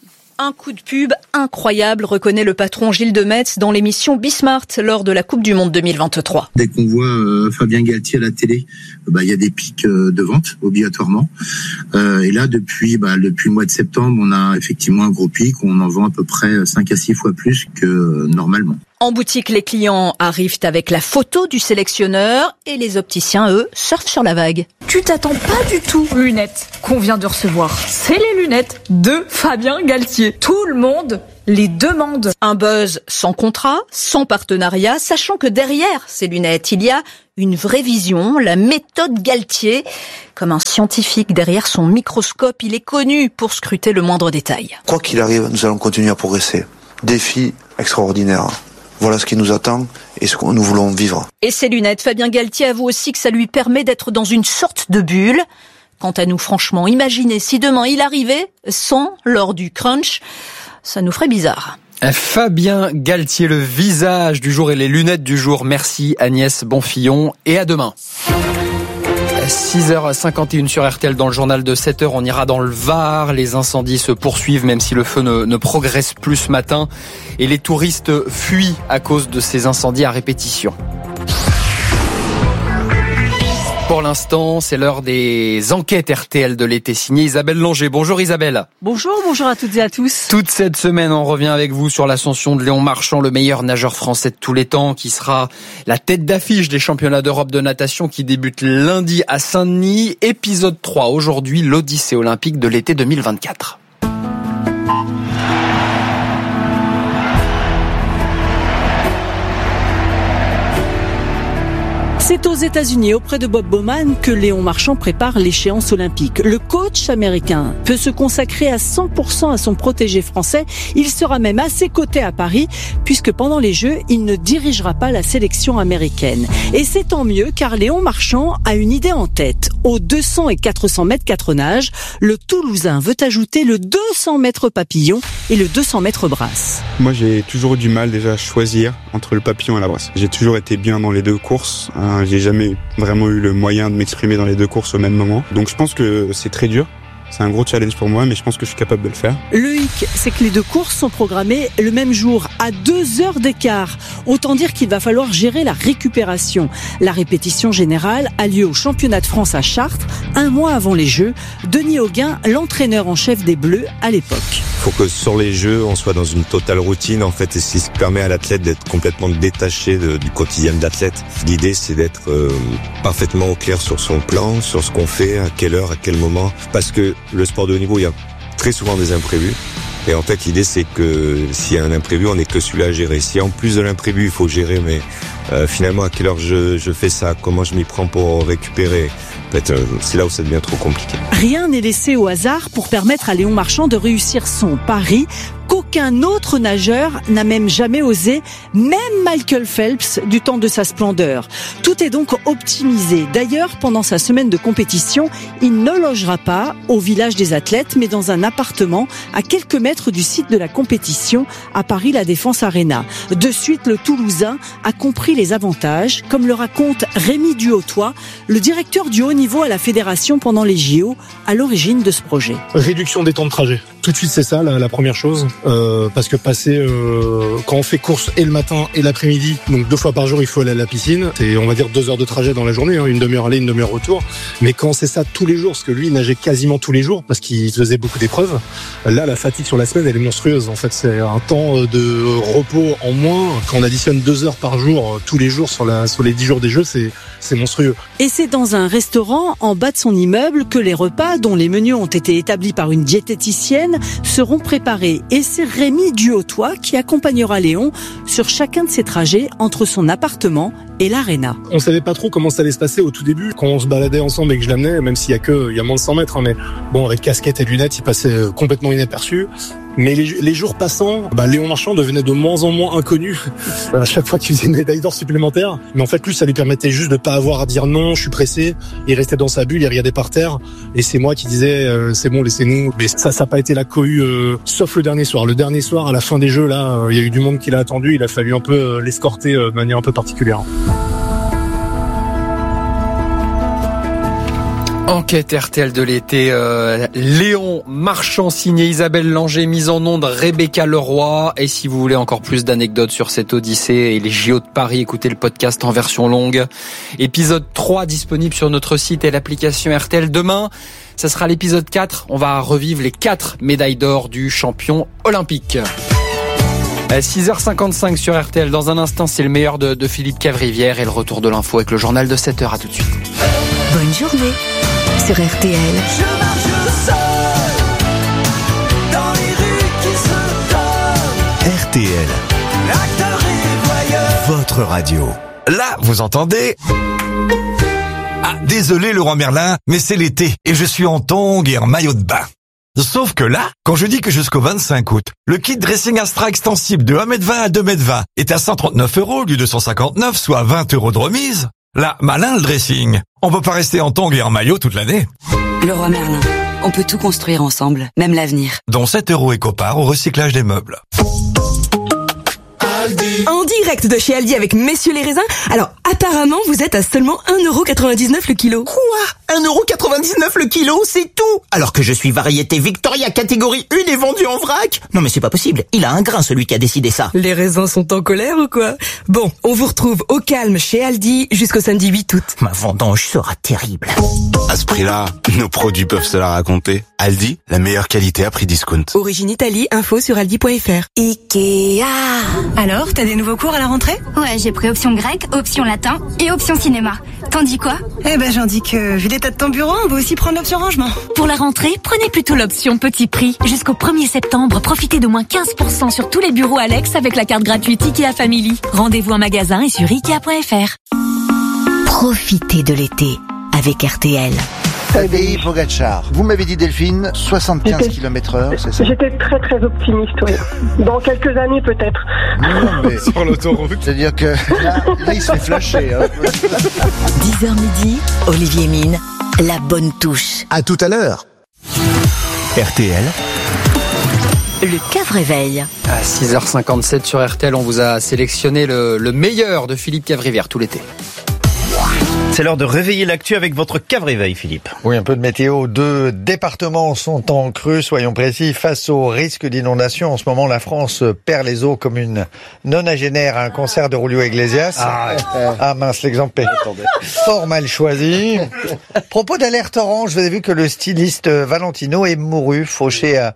Un coup de pub incroyable, reconnaît le patron Gilles de Metz dans l'émission Bismart lors de la Coupe du Monde 2023. Dès qu'on voit Fabien Galtier à la télé, il y a des pics de vente obligatoirement. Et là, depuis le mois de septembre, on a effectivement un gros pic. On en vend à peu près 5 à 6 fois plus que normalement. En boutique, les clients arrivent avec la photo du sélectionneur et les opticiens, eux, surfent sur la vague. Tu t'attends pas du tout aux lunettes qu'on vient de recevoir. C'est les lunettes de Fabien Galtier. Tout le monde les demande. Un buzz sans contrat, sans partenariat, sachant que derrière ces lunettes, il y a une vraie vision, la méthode Galtier. Comme un scientifique derrière son microscope, il est connu pour scruter le moindre détail. Quoi qu'il arrive, nous allons continuer à progresser. Défi extraordinaire. Voilà ce qui nous attend et ce que nous voulons vivre. Et ces lunettes, Fabien Galtier avoue aussi que ça lui permet d'être dans une sorte de bulle. Quant à nous, franchement, imaginez si demain il arrivait sans lors du crunch, ça nous ferait bizarre. Fabien Galtier, le visage du jour et les lunettes du jour. Merci Agnès Bonfillon et à demain. 6h51 sur RTL. Dans le journal de 7h, on ira dans le Var. Les incendies se poursuivent même si le feu ne progresse plus ce matin. Et les touristes fuient à cause de ces incendies à répétition. Pour l'instant, c'est l'heure des enquêtes RTL de l'été, signée Isabelle Langer. Bonjour Isabelle. Bonjour à toutes et à tous. Toute cette semaine, on revient avec vous sur l'ascension de Léon Marchand, le meilleur nageur français de tous les temps, qui sera la tête d'affiche des championnats d'Europe de natation qui débutent lundi à Saint-Denis. Épisode 3, aujourd'hui, l'Odyssée olympique de l'été 2024. C'est aux États-Unis, auprès de Bob Bowman, que Léon Marchand prépare l'échéance olympique. Le coach américain peut se consacrer à 100% à son protégé français. Il sera même à ses côtés à Paris, puisque pendant les Jeux, il ne dirigera pas la sélection américaine. Et c'est tant mieux, car Léon Marchand a une idée en tête. Aux 200 et 400 mètres 4 nages, le Toulousain veut ajouter le 200 mètres papillon et le 200 mètres brasse. Moi, j'ai toujours eu du mal déjà à choisir entre le papillon et la brasse. J'ai toujours été bien dans les deux courses. J'ai jamais vraiment eu le moyen de m'exprimer dans les deux courses au même moment. Donc je pense que c'est très dur. C'est un gros challenge pour moi, mais je pense que je suis capable de le faire. Le hic, c'est que les deux courses sont programmées le même jour, à 2 heures d'écart. Autant dire qu'il va falloir gérer la récupération. La répétition générale a lieu au championnat de France à Chartres, 1 mois avant les Jeux. Denis Hauguin, l'entraîneur en chef des Bleus à l'époque. Il faut que sur les Jeux, on soit dans une totale routine, en fait, et c'est ce qui permet à l'athlète d'être complètement détaché du quotidien de l'athlète. L'idée, c'est d'être parfaitement au clair sur son plan, sur ce qu'on fait, à quelle heure, à quel moment, parce que le sport de haut niveau, il y a très souvent des imprévus. Et en fait, l'idée, c'est que s'il y a un imprévu, on n'est que celui-là à gérer. Si en plus de l'imprévu, il faut gérer, mais finalement, à quelle heure je fais ça, comment je m'y prends pour récupérer, en fait, c'est là où ça devient trop compliqué. Rien n'est laissé au hasard pour permettre à Léon Marchand de réussir son pari qu'aucun autre nageur n'a même jamais osé, même Michael Phelps du temps de sa splendeur. Tout est donc optimisé. D'ailleurs, pendant sa semaine de compétition, il ne logera pas au village des athlètes, mais dans un appartement à quelques mètres du site de la compétition, à Paris La Défense Arena. De suite, le Toulousain a compris les avantages, comme le raconte Rémi Duhautois, le directeur du haut niveau à la fédération pendant les JO, à l'origine de ce projet. Réduction des temps de trajet. Tout de suite, c'est ça la première chose, parce que passer quand on fait course et le matin et l'après-midi, donc 2 fois par jour, il faut aller à la piscine. C'est, on va dire, 2 heures de trajet dans la journée, une demi-heure aller, une demi-heure retour. Mais quand c'est ça tous les jours, parce que lui, il nageait quasiment tous les jours, parce qu'il faisait beaucoup d'épreuves. Là, la fatigue sur la semaine, elle est monstrueuse. En fait, c'est un temps de repos en moins. Quand on additionne 2 heures par jour tous les jours sur les 10 jours des Jeux, c'est monstrueux. Et c'est dans un restaurant en bas de son immeuble que les repas, dont les menus ont été établis par une diététicienne, seront préparés. Et c'est Rémi Duhautois qui accompagnera Léon sur chacun de ses trajets entre son appartement et l'aréna. On savait pas trop comment ça allait se passer au tout début. Quand on se baladait ensemble et que je l'amenais, même s'il y a moins de 100 mètres, mais bon, avec casquette et lunettes, il passait complètement inaperçu. Mais les jours passant, Léon Marchand devenait de moins en moins inconnu à chaque fois qu'il faisait une médaille d'or supplémentaire. Mais en fait, lui, ça lui permettait juste de pas avoir à dire non, je suis pressé. Il restait dans sa bulle, il regardait par terre. Et c'est moi qui disais, c'est bon, laissez-nous. Mais ça n'a pas été la cohue, sauf le dernier soir. Le dernier soir, à la fin des Jeux, là, il y a eu du monde qui l'a attendu. Il a fallu un peu l'escorter de manière un peu particulière. Enquête RTL de l'été, Léon Marchand signé Isabelle Langer, mise en onde Rebecca Leroy. Et si vous voulez encore plus d'anecdotes sur cette Odyssée et les JO de Paris, écoutez le podcast en version longue. Épisode 3 disponible sur notre site et l'application RTL. Demain, ça sera l'épisode 4. On va revivre les 4 médailles d'or du champion olympique. 6h55 sur RTL. Dans un instant, c'est le meilleur de Philippe Cavrivière et le retour de l'info avec le journal de 7h. À tout de suite. Bonne journée sur RTL. Je marche seul dans les rues qui se donnent. RTL, Acteur et voyeur. votre radio. Là, vous entendez ? Ah, désolé Leroy Merlin, mais c'est l'été et je suis en tongs et en maillot de bain. Sauf que là, quand je dis que jusqu'au 25 août, le kit dressing Astra extensible de 1m20 à 2m20 est à 139 € au lieu de 159, soit 20 € de remise, là, malin le dressing. On peut pas rester en tongs et en maillot toute l'année. Leroy Merlin, on peut tout construire ensemble, même l'avenir. Dont 7 € éco-part au recyclage des meubles. En direct de chez Aldi avec Messieurs les raisins. Alors, apparemment, vous êtes à seulement 1,99 € le kilo. Quoi ? 1,99 € le kilo, c'est tout. Alors que je suis variété Victoria catégorie 1 et vendu en vrac. Non mais c'est pas possible, il a un grain celui qui a décidé ça. Les raisins sont en colère ou quoi ? Bon, on vous retrouve au calme chez Aldi jusqu'au samedi 8 août. Ma vendange sera terrible. À ce prix-là, nos produits peuvent se la raconter. Aldi, la meilleure qualité à prix discount. Origine Italie, info sur aldi.fr. Ikea. Alors, t'as des nouveaux cours à la rentrée ? Ouais, j'ai pris option grec, option latin et option cinéma. T'en dis quoi ? Eh ben, j'en dis que, vu l'état de ton bureau, on va aussi prendre l'option rangement. Pour la rentrée, prenez plutôt l'option petit prix. Jusqu'au 1er septembre, profitez de moins 15% sur tous les bureaux Alex avec la carte gratuite Ikea Family. Rendez-vous en magasin et sur Ikea.fr. Profitez de l'été avec RTL. Tadej Pogacar. Vous m'avez dit Delphine, 75 km/h, c'est ça ? J'étais très très optimiste, oui. Dans quelques années peut-être. Non, mais sur l'autoroute. C'est-à-dire que là il se fait flasher. Hein. 10h midi, Olivier Mine, la bonne touche. À tout à l'heure. RTL, Le Cave-Réveil. À 6h57 sur RTL, on vous a sélectionné le meilleur de Philippe Cavrivière tout l'été. C'est l'heure de réveiller l'actu avec votre Cave-Réveil, Philippe. Oui, un peu de météo. 2 départements sont en crue, soyons précis, face au risque d'inondation. En ce moment, la France perd les eaux comme une nonagénaire à un concert de Julio Iglesias. Ah mince, l'exemple est fort mal choisi. Propos d'alerte orange, vous avez vu que le styliste Valentino est mouru, fauché à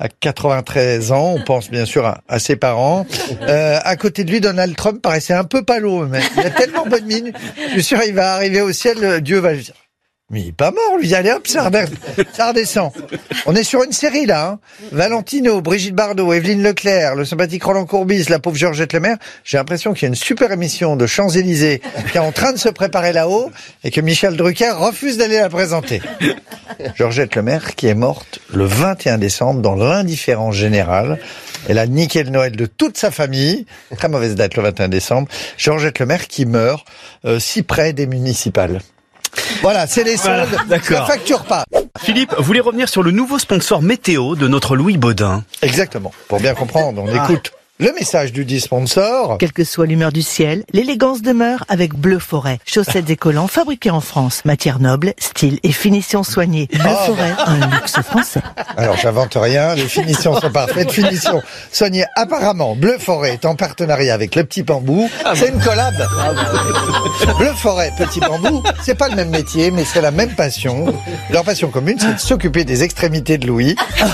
93 ans, on pense bien sûr à ses parents. À côté de lui, Donald Trump paraissait un peu palo, mais il a tellement bonne mine. Je suis sûr, il va arriver au ciel, Dieu va lui dire. Mais il est pas mort, lui, allez hop, ça redescend. On est sur une série, là, hein. Valentino, Brigitte Bardot, Evelyne Leclerc, le sympathique Roland Courbis, la pauvre Georgette Lemaire. J'ai l'impression qu'il y a une super émission de Champs-Élysées qui est en train de se préparer là-haut et que Michel Drucker refuse d'aller la présenter. Georgette Lemaire qui est morte le 21 décembre dans l'indifférence générale. Elle a niqué le Noël de toute sa famille. Très mauvaise date, le 21 décembre. Georgette Lemaire qui meurt si près des municipales. Voilà, c'est les soldes, ça facture pas. Philippe, vous voulez revenir sur le nouveau sponsor météo de notre Louis Baudin ? Exactement. Pour bien comprendre, on écoute le message du dit sponsor. Quelle que soit l'humeur du ciel, l'élégance demeure avec Bleu Forêt. Chaussettes et collants fabriqués en France. Matière noble, style et finition soignée. Bleu Forêt, un luxe français. Alors, j'invente rien, les finitions sont parfaites. Finition soignée apparemment. Bleu Forêt est en partenariat avec Le Petit Bambou. C'est une collab. Bleu Forêt, Petit Bambou, c'est pas le même métier, mais c'est la même passion. Leur passion commune, c'est de s'occuper des extrémités de Louis.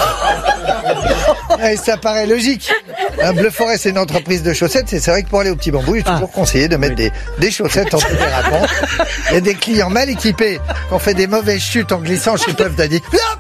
Et ça paraît logique. Un Bleu Forêt, c'est une entreprise de chaussettes. C'est vrai que pour aller au Petit Bambou, il est toujours conseillé de mettre des chaussettes antidérapantes. Il y a des clients mal équipés qui ont fait des mauvaises chutes en glissant chez Puff Daddy.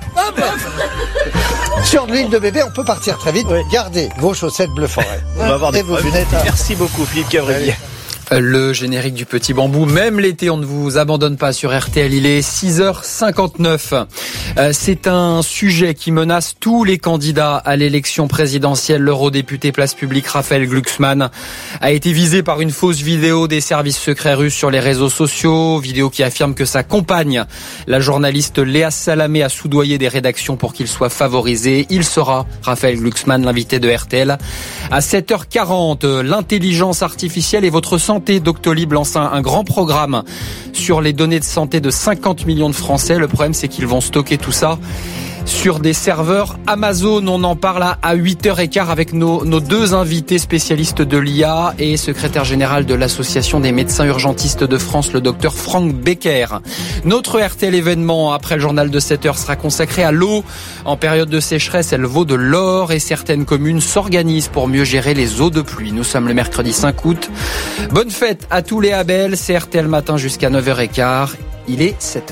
Sur de l'huile de bébé, on peut partir très vite. Gardez vos chaussettes Bleu Forêt. On va avoir des vos lunettes. Merci beaucoup, Philippe Cavrivière. Le générique du Petit Bambou, même l'été, on ne vous abandonne pas sur RTL, il est 6h59. C'est un sujet qui menace tous les candidats à l'élection présidentielle. L'eurodéputé Place Publique Raphaël Glucksmann a été visé par une fausse vidéo des services secrets russes sur les réseaux sociaux. Vidéo qui affirme que sa compagne, la journaliste Léa Salamé, a soudoyé des rédactions pour qu'il soit favorisé. Il sera, Raphaël Glucksmann, l'invité de RTL. À 7h40, l'intelligence artificielle et votre santé. Doctolib lance un grand programme sur les données de santé de 50 millions de Français. Le problème, c'est qu'ils vont stocker tout ça sur des serveurs Amazon. On en parle à 8h15 avec nos deux invités spécialistes de l'IA et secrétaire général de l'Association des médecins urgentistes de France, le docteur Franck Becker. Notre RTL événement après le journal de 7h sera consacré à l'eau. En période de sécheresse, elle vaut de l'or et certaines communes s'organisent pour mieux gérer les eaux de pluie. Nous sommes le mercredi 5 août. Bonne fête à tous les Abel. C'est RTL Matin jusqu'à 9h15. Il est 7h.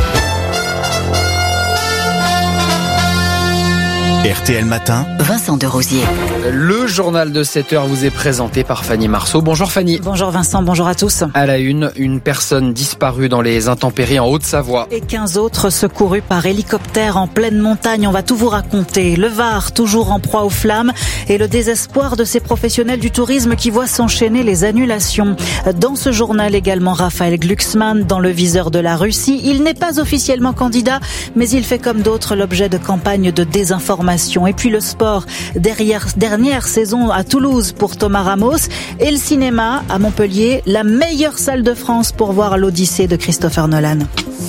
RTL Matin, Vincent Derosier. Le journal de 7h vous est présenté par Fanny Marceau. Bonjour Fanny. Bonjour Vincent, bonjour à tous. À la une personne disparue dans les intempéries en Haute-Savoie. Et 15 autres secourus par hélicoptère en pleine montagne. On va tout vous raconter. Le Var, toujours en proie aux flammes, et le désespoir de ces professionnels du tourisme qui voient s'enchaîner les annulations. Dans ce journal également, Raphaël Glucksmann dans le viseur de la Russie. Il n'est pas officiellement candidat, mais il fait comme d'autres l'objet de campagnes de désinformation. Et puis le sport, dernière saison à Toulouse pour Thomas Ramos, et le cinéma à Montpellier, la meilleure salle de France pour voir l'Odyssée de Christopher Nolan.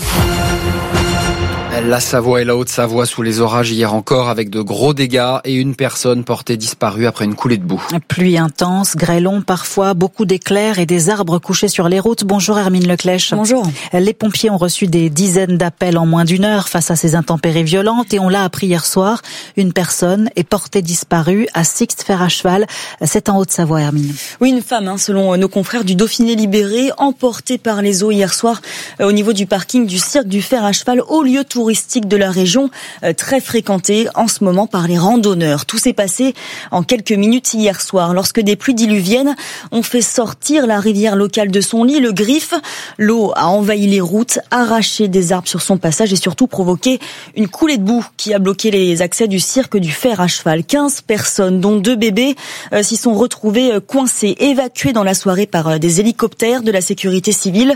La Savoie et la Haute-Savoie sous les orages hier encore avec de gros dégâts et une personne portée disparue après une coulée de boue. Pluie intense, grêlons parfois, beaucoup d'éclairs et des arbres couchés sur les routes. Bonjour Hermine Leclèche. Bonjour. Les pompiers ont reçu des dizaines d'appels en moins d'une heure face à ces intempéries violentes et on l'a appris hier soir. Une personne est portée disparue à Sixte-Fer-à-Cheval. C'est en Haute-Savoie, Hermine. Oui, une femme, selon nos confrères du Dauphiné Libéré, emportée par les eaux hier soir au niveau du parking du cirque du Fer à Cheval, au lieu touristique de la région, très fréquentée en ce moment par les randonneurs. Tout s'est passé en quelques minutes hier soir, lorsque des pluies diluviennes ont fait sortir la rivière locale de son lit, le Griffe. L'eau a envahi les routes, arraché des arbres sur son passage et surtout provoqué une coulée de boue qui a bloqué les accès du cirque du Fer à Cheval. 15 personnes, dont 2 bébés, s'y sont retrouvés coincés, évacués dans la soirée par des hélicoptères de la sécurité civile.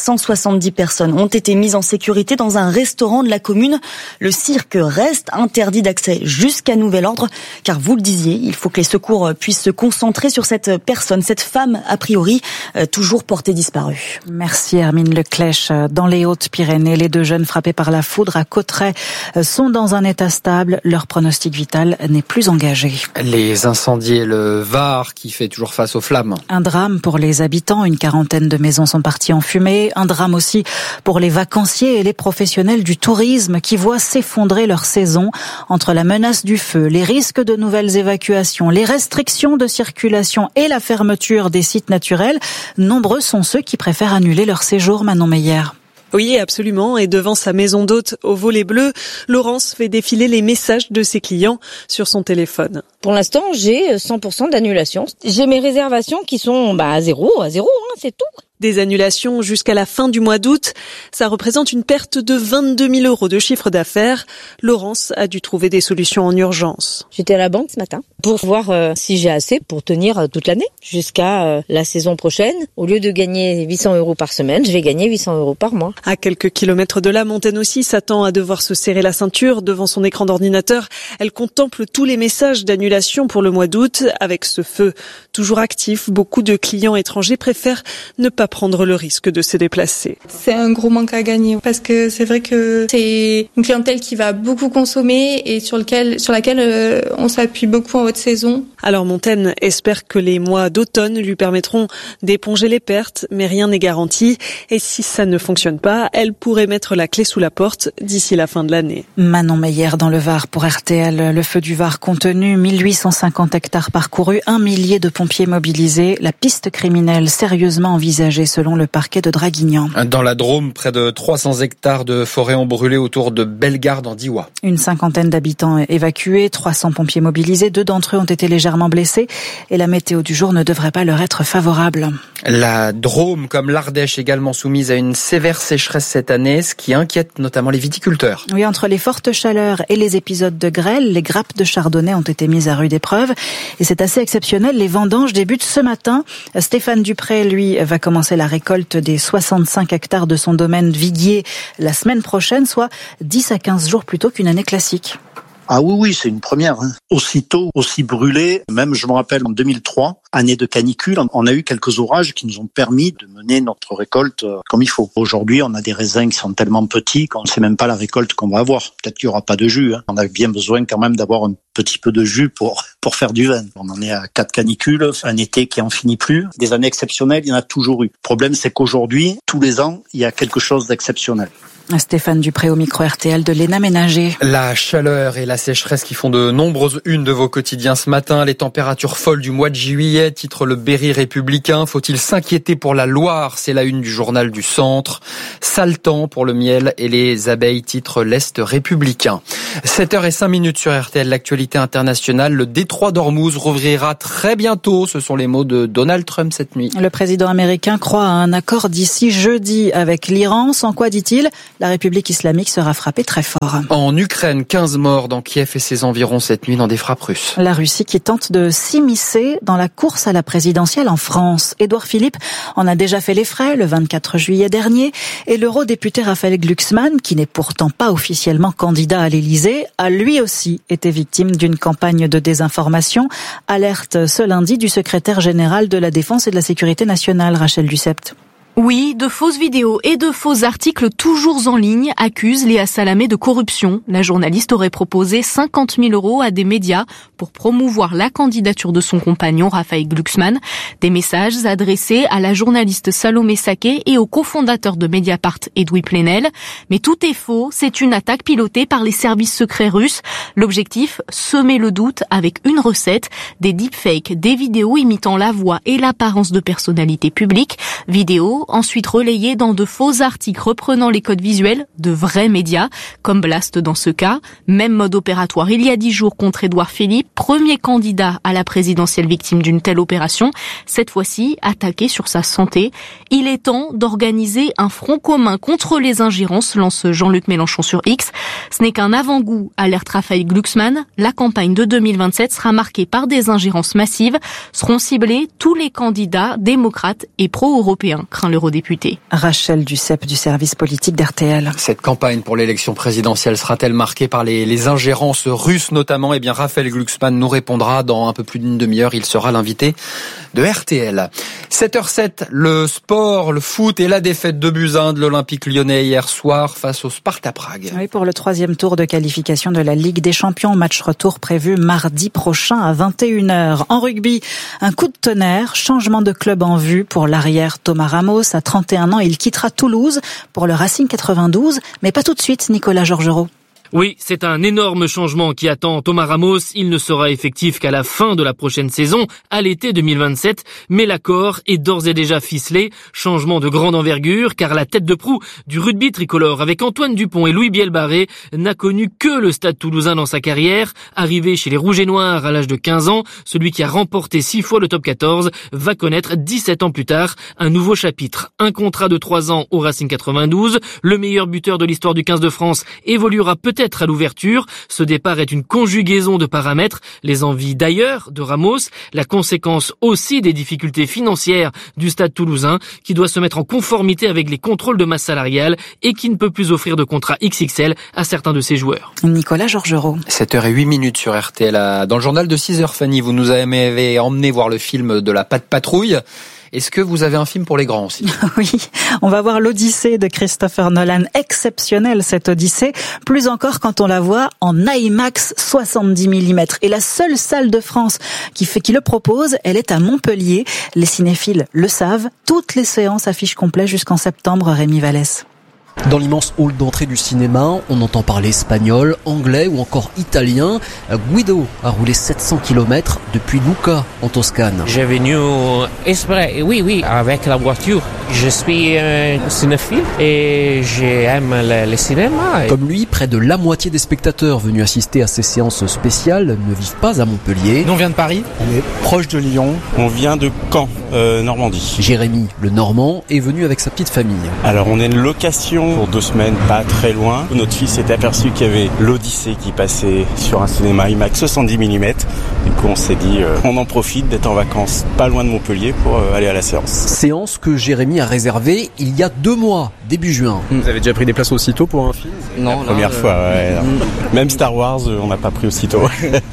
170 personnes ont été mises en sécurité dans un restaurant de la commune. Le cirque reste interdit d'accès jusqu'à nouvel ordre, car vous le disiez, il faut que les secours puissent se concentrer sur cette personne, cette femme a priori toujours portée disparue. Merci Hermine Leclèche. Dans les Hautes-Pyrénées, les 2 jeunes frappés par la foudre à Cauterets sont dans un état stable. Leur pronostic vital n'est plus engagé. Les incendies et le Var qui fait toujours face aux flammes. Un drame pour les habitants. Une quarantaine de maisons sont parties en fumée. Un drame aussi pour les vacanciers et les professionnels du tourisme qui voient s'effondrer leur saison entre la menace du feu, les risques de nouvelles évacuations, les restrictions de circulation et la fermeture des sites naturels. Nombreux sont ceux qui préfèrent annuler leur séjour, Manon Meyer. Oui, absolument. Et devant sa maison d'hôte au volet bleu, Laurence fait défiler les messages de ses clients sur son téléphone. Pour l'instant, j'ai 100% d'annulation. J'ai mes réservations qui sont à zéro, c'est tout. Des annulations jusqu'à la fin du mois d'août. Ça représente une perte de 22 000 € de chiffre d'affaires. Laurence a dû trouver des solutions en urgence. J'étais à la banque ce matin pour voir si j'ai assez pour tenir toute l'année jusqu'à la saison prochaine. Au lieu de gagner 800 € par semaine, je vais gagner 800 € par mois. À quelques kilomètres de là, Montaigne aussi s'attend à devoir se serrer la ceinture devant son écran d'ordinateur. Elle contemple tous les messages d'annulation pour le mois d'août. Avec ce feu toujours actif, beaucoup de clients étrangers préfèrent ne pas prendre le risque de se déplacer. C'est un gros manque à gagner parce que c'est vrai que c'est une clientèle qui va beaucoup consommer et sur laquelle on s'appuie beaucoup en haute saison. Alors Montaigne espère que les mois d'automne lui permettront d'éponger les pertes, mais rien n'est garanti. Et si ça ne fonctionne pas, elle pourrait mettre la clé sous la porte d'ici la fin de l'année. Manon Meyer dans le Var pour RTL. Le feu du Var contenu, 1850 hectares parcourus, 1 millier de pompiers mobilisés. La piste criminelle sérieusement envisagée aménagée selon le parquet de Draguignan. Dans la Drôme, près de 300 hectares de forêt ont brûlé autour de Bellegarde en Diois. Une cinquantaine d'habitants évacués, 300 pompiers mobilisés, 2 d'entre eux ont été légèrement blessés et la météo du jour ne devrait pas leur être favorable. La Drôme, comme l'Ardèche, également soumise à une sévère sécheresse cette année, ce qui inquiète notamment les viticulteurs. Oui, entre les fortes chaleurs et les épisodes de grêle, les grappes de chardonnay ont été mises à rude épreuve. Et c'est assez exceptionnel, les vendanges débutent ce matin. Stéphane Dupré, lui, va commencer la récolte des 65 hectares de son domaine viguier la semaine prochaine, soit 10 à 15 jours plus tôt qu'une année classique. Ah oui, c'est une première. Aussitôt, aussi brûlé, même je me rappelle en 2003, année de canicule, on a eu quelques orages qui nous ont permis de mener notre récolte comme il faut. Aujourd'hui, on a des raisins qui sont tellement petits qu'on ne sait même pas la récolte qu'on va avoir. Peut-être qu'il n'y aura pas de jus. On a bien besoin quand même d'avoir un petit peu de jus pour faire du vin. On en est à 4 canicules, un été qui en finit plus. Des années exceptionnelles, il y en a toujours eu. Le problème, c'est qu'aujourd'hui, tous les ans, il y a quelque chose d'exceptionnel. Stéphane Dupré au micro RTL de Léna Ménager. La chaleur et la sécheresse qui font de nombreuses unes de vos quotidiens ce matin. Les températures folles du mois de juillet, titre le Berry républicain. Faut-il s'inquiéter pour la Loire? C'est la une du journal du Centre. Sale temps pour le miel et les abeilles, titre l'Est républicain. 7h05 sur RTL, l'actualité internationale. Le détroit d'Ormuz rouvrira très bientôt. Ce sont les mots de Donald Trump cette nuit. Le président américain croit à un accord d'ici jeudi avec l'Iran. Sans quoi, dit-il, la République islamique sera frappée très fort. En Ukraine, 15 morts dans Kiev et ses environs cette nuit dans des frappes russes. La Russie qui tente de s'immiscer dans la course à la présidentielle en France. Édouard Philippe en a déjà fait les frais le 24 juillet dernier. Et l'eurodéputé Raphaël Glucksmann, qui n'est pourtant pas officiellement candidat à l'Élysée, a lui aussi été victime d'une campagne de désinformation. Alerte ce lundi du secrétaire général de la Défense et de la Sécurité nationale, Rachel Dussept. Oui, de fausses vidéos et de faux articles toujours en ligne accusent Léa Salamé de corruption. La journaliste aurait proposé 50 000 € à des médias pour promouvoir la candidature de son compagnon Raphaël Glucksmann. Des messages adressés à la journaliste Salomé Saké et au cofondateur de Mediapart, Edoui Plenel. Mais tout est faux, c'est une attaque pilotée par les services secrets russes. L'objectif, semer le doute avec une recette, des deepfakes, des vidéos imitant la voix et l'apparence de personnalités publiques, vidéos ensuite relayés dans de faux articles reprenant les codes visuels de vrais médias, comme Blast dans ce cas. Même mode opératoire il y a 10 jours contre Édouard Philippe, premier candidat à la présidentielle victime d'une telle opération, cette fois-ci attaqué sur sa santé. Il est temps d'organiser un front commun contre les ingérences, lance Jean-Luc Mélenchon sur X. Ce n'est qu'un avant-goût, alerte Raphaël Glucksmann. La campagne de 2027 sera marquée par des ingérences massives. Seront ciblés tous les candidats démocrates et pro-européens, craint l'eurodéputé. Rachel Dussept du service politique d'RTL. Cette campagne pour l'élection présidentielle sera-t-elle marquée par les ingérences russes notamment? Eh bien, Raphaël Glucksmann nous répondra dans un peu plus d'une demi-heure. Il sera l'invité de RTL. 7h07, le sport, le foot et la défaite de Buzyn de l'Olympique lyonnais hier soir face au Sparta Prague. Oui, pour le 3e tour de qualification de la Ligue des Champions, match retour prévu mardi prochain à 21h. En rugby, un coup de tonnerre, changement de club en vue pour l'arrière Thomas Ramos. À 31 ans, il quittera Toulouse pour le Racing 92, mais pas tout de suite, Nicolas Georgerot. Oui, c'est un énorme changement qui attend Thomas Ramos. Il ne sera effectif qu'à la fin de la prochaine saison, à l'été 2027. Mais l'accord est d'ores et déjà ficelé. Changement de grande envergure, car la tête de proue du rugby tricolore avec Antoine Dupont et Louis Bielbarré n'a connu que le Stade Toulousain dans sa carrière. Arrivé chez les Rouges et Noirs à l'âge de 15 ans, celui qui a remporté 6 fois le top 14 va connaître 17 ans plus tard un nouveau chapitre. Un contrat de 3 ans au Racing 92. Le meilleur buteur de l'histoire du 15 de France évoluera peut-être à l'ouverture. Ce départ est une conjugaison de paramètres, les envies d'ailleurs de Ramos, la conséquence aussi des difficultés financières du Stade Toulousain qui doit se mettre en conformité avec les contrôles de masse salariale et qui ne peut plus offrir de contrat XXL à certains de ses joueurs. Nicolas Georgerot. 7h08 sur RTL. Dans le journal de 6h, Fanny, vous nous avez emmené voir le film de la Patte Patrouille. Est-ce que vous avez un film pour les grands aussi? Oui, on va voir l'Odyssée de Christopher Nolan. Exceptionnelle cette Odyssée, plus encore quand on la voit en IMAX 70 mm. Et la seule salle de France qui le propose, elle est à Montpellier. Les cinéphiles le savent, toutes les séances affichent complet jusqu'en septembre, Rémi Vallès. Dans l'immense hall d'entrée du cinéma, on entend parler espagnol, anglais ou encore italien. Guido a roulé 700 km depuis Lucca en Toscane. J'ai venu exprès, oui, avec la voiture. Je suis cinéphile et j'aime le cinéma. Comme lui, près de la moitié des spectateurs venus assister à ces séances spéciales ne vivent pas à Montpellier. Nous, on vient de Paris, on est proche de Lyon. On vient de Caen, Normandie. Jérémy, le Normand, est venu avec sa petite famille. Alors on est une location pour 2 semaines, pas très loin. Notre fils s'est aperçu qu'il y avait l'Odyssée qui passait sur un cinéma IMAX 70 mm. Du coup on s'est dit, on en profite d'être en vacances pas loin de Montpellier pour aller à la séance. Séance que Jérémy a réservée il y a 2 mois, début juin. Vous avez déjà pris des places aussitôt pour un film ? Non, la première fois, ouais. Même Star Wars, on n'a pas pris aussitôt.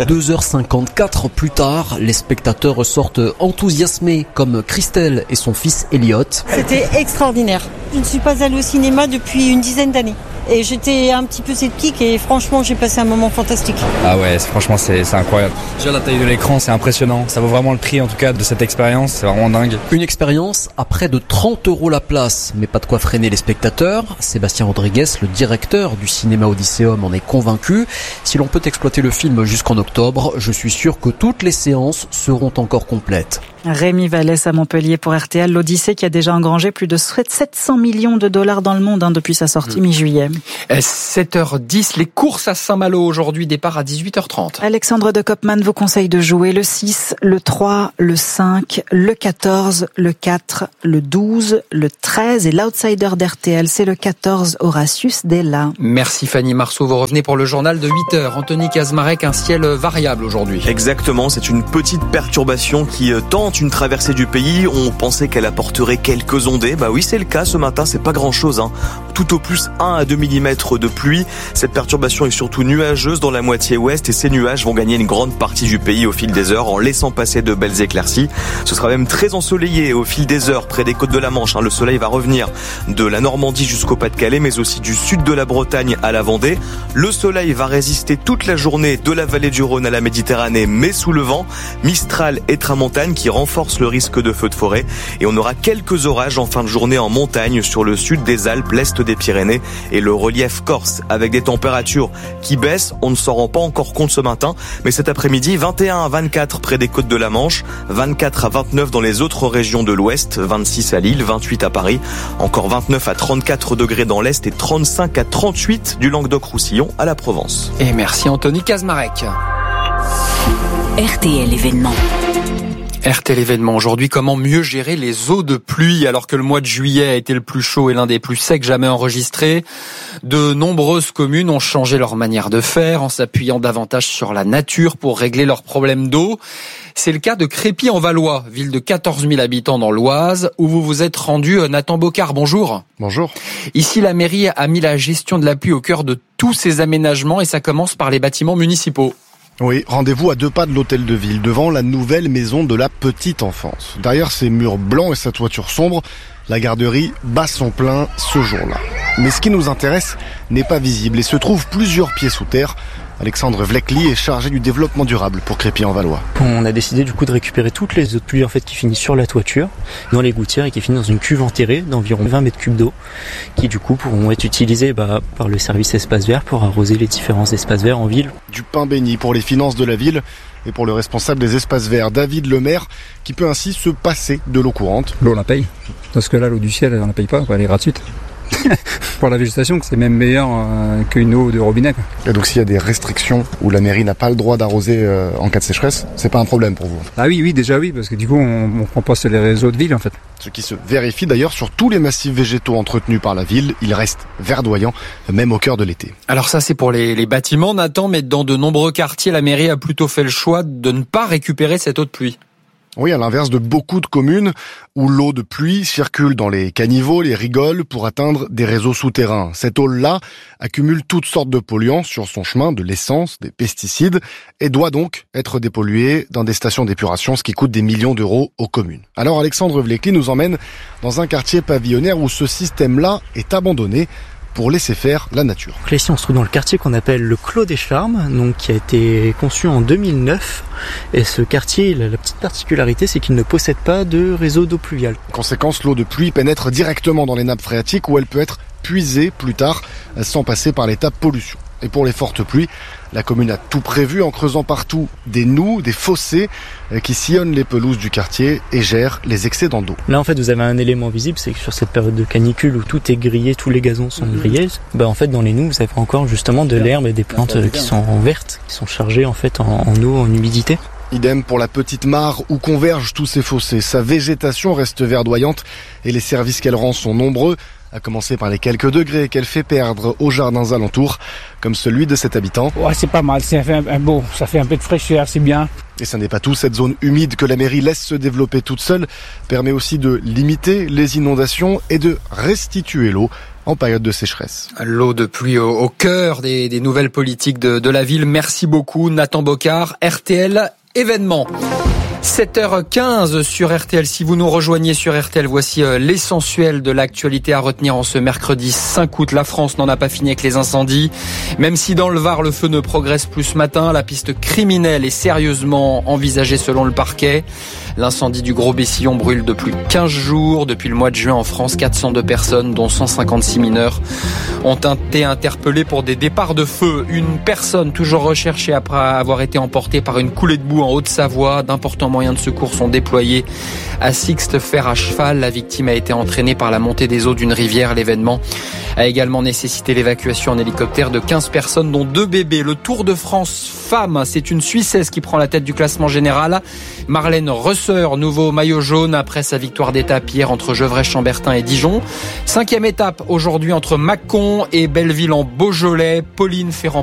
2h54 plus tard, les spectateurs sortent enthousiasmés comme Christelle et son fils Elliot. C'était extraordinaire. Je ne suis pas allée au cinéma depuis une dizaine d'années. Et j'étais un petit peu sceptique et franchement j'ai passé un moment fantastique. Ah ouais, franchement c'est incroyable. Déjà la taille de l'écran c'est impressionnant, ça vaut vraiment le prix en tout cas de cette expérience, c'est vraiment dingue. Une expérience à près de 30 € la place, mais pas de quoi freiner les spectateurs. Sébastien Rodriguez, le directeur du cinéma Odysseum, en est convaincu. Si l'on peut exploiter le film jusqu'en octobre, je suis sûr que toutes les séances seront encore complètes. Rémi Vallès à Montpellier pour RTL, l'Odyssée qui a déjà engrangé plus de 700 millions de dollars dans le monde depuis sa sortie mi-juillet. 7h10, les courses à Saint-Malo aujourd'hui, départ à 18h30. Alexandre de Koopman vous conseille de jouer le 6, le 3, le 5, le 14, le 4, le 12, le 13 et l'outsider d'RTL, c'est le 14, Horatius Della. Merci Fanny Marceau, vous revenez pour le journal de 8h. Anthony Kazmarek, un ciel variable aujourd'hui. Exactement, c'est une petite perturbation qui tente une traversée du pays. On pensait qu'elle apporterait quelques ondées. Bah oui, c'est le cas ce matin, c'est pas grand chose. Tout au plus 1 à 2 mm de pluie. Cette perturbation est surtout nuageuse dans la moitié ouest et ces nuages vont gagner une grande partie du pays au fil des heures en laissant passer de belles éclaircies. Ce sera même très ensoleillé au fil des heures près des côtes de la Manche. Le soleil va revenir de la Normandie jusqu'au Pas-de-Calais, mais aussi du sud de la Bretagne à la Vendée. Le soleil va résister toute la journée de la vallée du Rhône à la Méditerranée, mais sous le vent. Mistral et tramontane qui renforcent le risque de feux de forêt. Et on aura quelques orages en fin de journée en montagne sur le sud des Alpes, l'est des Pyrénées et le relief corse avec des températures qui baissent. On ne s'en rend pas encore compte ce matin, mais cet après-midi, 21 à 24 près des côtes de la Manche, 24 à 29 dans les autres régions de l'ouest, 26 à Lille, 28 à Paris, encore 29 à 34 degrés dans l'est et 35 à 38 du Languedoc-Roussillon à la Provence. Et merci Anthony Kazmarek. RTL événement. RTL événement aujourd'hui, comment mieux gérer les eaux de pluie alors que le mois de juillet a été le plus chaud et l'un des plus secs jamais enregistrés. De nombreuses communes ont changé leur manière de faire en s'appuyant davantage sur la nature pour régler leurs problèmes d'eau. C'est le cas de Crépy-en-Valois, ville de 14 000 habitants dans l'Oise, où vous vous êtes rendu. Nathan Bocard, bonjour. Bonjour. Ici, la mairie a mis la gestion de la pluie au cœur de tous ces aménagements et ça commence par les bâtiments municipaux. Oui, rendez-vous à 2 pas de l'hôtel de ville, devant la nouvelle maison de la petite enfance. Derrière ses murs blancs et sa toiture sombre, la garderie bat son plein ce jour-là. Mais ce qui nous intéresse n'est pas visible et se trouve plusieurs pieds sous terre. Alexandre Vlecli est chargé du développement durable pour Crépy-en-Valois. On a décidé du coup de récupérer toutes les eaux de pluie qui finissent sur la toiture, dans les gouttières et qui finissent dans une cuve enterrée d'environ 20 mètres cubes d'eau, qui du coup pourront être utilisées par le service espace vert pour arroser les différents espaces verts en ville. Du pain béni pour les finances de la ville et pour le responsable des espaces verts, David Lemaire, qui peut ainsi se passer de l'eau courante. L'eau on la paye, parce que là l'eau du ciel on la paye pas, elle est gratuite. Pour la végétation, c'est même meilleur qu'une eau de robinet. Et donc s'il y a des restrictions où la mairie n'a pas le droit d'arroser en cas de sécheresse, c'est pas un problème pour vous? Ah oui, déjà oui, parce que du coup on prend pas sur les réseaux de ville en fait. Ce qui se vérifie d'ailleurs sur tous les massifs végétaux entretenus par la ville, ils restent verdoyants, même au cœur de l'été. Alors ça c'est pour les bâtiments, Nathan, mais dans de nombreux quartiers, la mairie a plutôt fait le choix de ne pas récupérer cette eau de pluie. Oui, à l'inverse de beaucoup de communes où l'eau de pluie circule dans les caniveaux, les rigoles pour atteindre des réseaux souterrains. Cette eau-là accumule toutes sortes de polluants sur son chemin, de l'essence, des pesticides, et doit donc être dépolluée dans des stations d'épuration, ce qui coûte des millions d'euros aux communes. Alors Alexandre Vlecli nous emmène dans un quartier pavillonnaire où ce système-là est abandonné pour laisser faire la nature. Donc là, ici, on se trouve dans le quartier qu'on appelle le Clos des Charmes, donc qui a été conçu en 2009. Et ce quartier, la petite particularité, c'est qu'il ne possède pas de réseau d'eau pluviale. En conséquence, l'eau de pluie pénètre directement dans les nappes phréatiques où elle peut être puisée plus tard sans passer par l'étape pollution. Et pour les fortes pluies, la commune a tout prévu en creusant partout des noues, des fossés qui sillonnent les pelouses du quartier et gèrent les excédents d'eau. Là, en fait, vous avez un élément visible, c'est que sur cette période de canicule où tout est grillé, tous les gazons sont grillés, en fait, dans les noues, vous avez encore justement de l'herbe et des plantes qui sont vertes, qui sont chargées en fait en eau, en humidité. Idem pour la petite mare où convergent tous ces fossés. Sa végétation reste verdoyante et les services qu'elle rend sont nombreux, à commencer par les quelques degrés qu'elle fait perdre aux jardins alentours, comme celui de cet habitant. Ouais, c'est pas mal, ça fait un peu de fraîcheur, c'est bien. Et ça n'est pas tout, cette zone humide que la mairie laisse se développer toute seule permet aussi de limiter les inondations et de restituer l'eau en période de sécheresse. L'eau de pluie au cœur des nouvelles politiques de la ville. Merci beaucoup Nathan Bocard, RTL Événement. 7h15 sur RTL. Si vous nous rejoignez sur RTL, voici l'essentiel de l'actualité à retenir en ce mercredi 5 août. La France n'en a pas fini avec les incendies. Même si dans le Var, le feu ne progresse plus ce matin, la piste criminelle est sérieusement envisagée selon le parquet. L'incendie du Gros Bessillon brûle depuis 15 jours. Depuis le mois de juin en France, 402 personnes, dont 156 mineurs, ont été interpellées pour des départs de feu. Une personne toujours recherchée après avoir été emportée par une coulée de boue en Haute-Savoie. D'importants moyens de secours sont déployés à Sixte, fer à cheval. La victime a été entraînée par la montée des eaux d'une rivière. L'événement a également nécessité l'évacuation en hélicoptère de 15 personnes, dont 2 bébés. Le Tour de France femmes, c'est une Suissesse qui prend la tête du classement général. Marlène Resseur, nouveau maillot jaune après sa victoire d'étape hier entre Gevrey-Chambertin et Dijon. 5e étape aujourd'hui entre Mâcon et Belleville en Beaujolais. Pauline Ferrand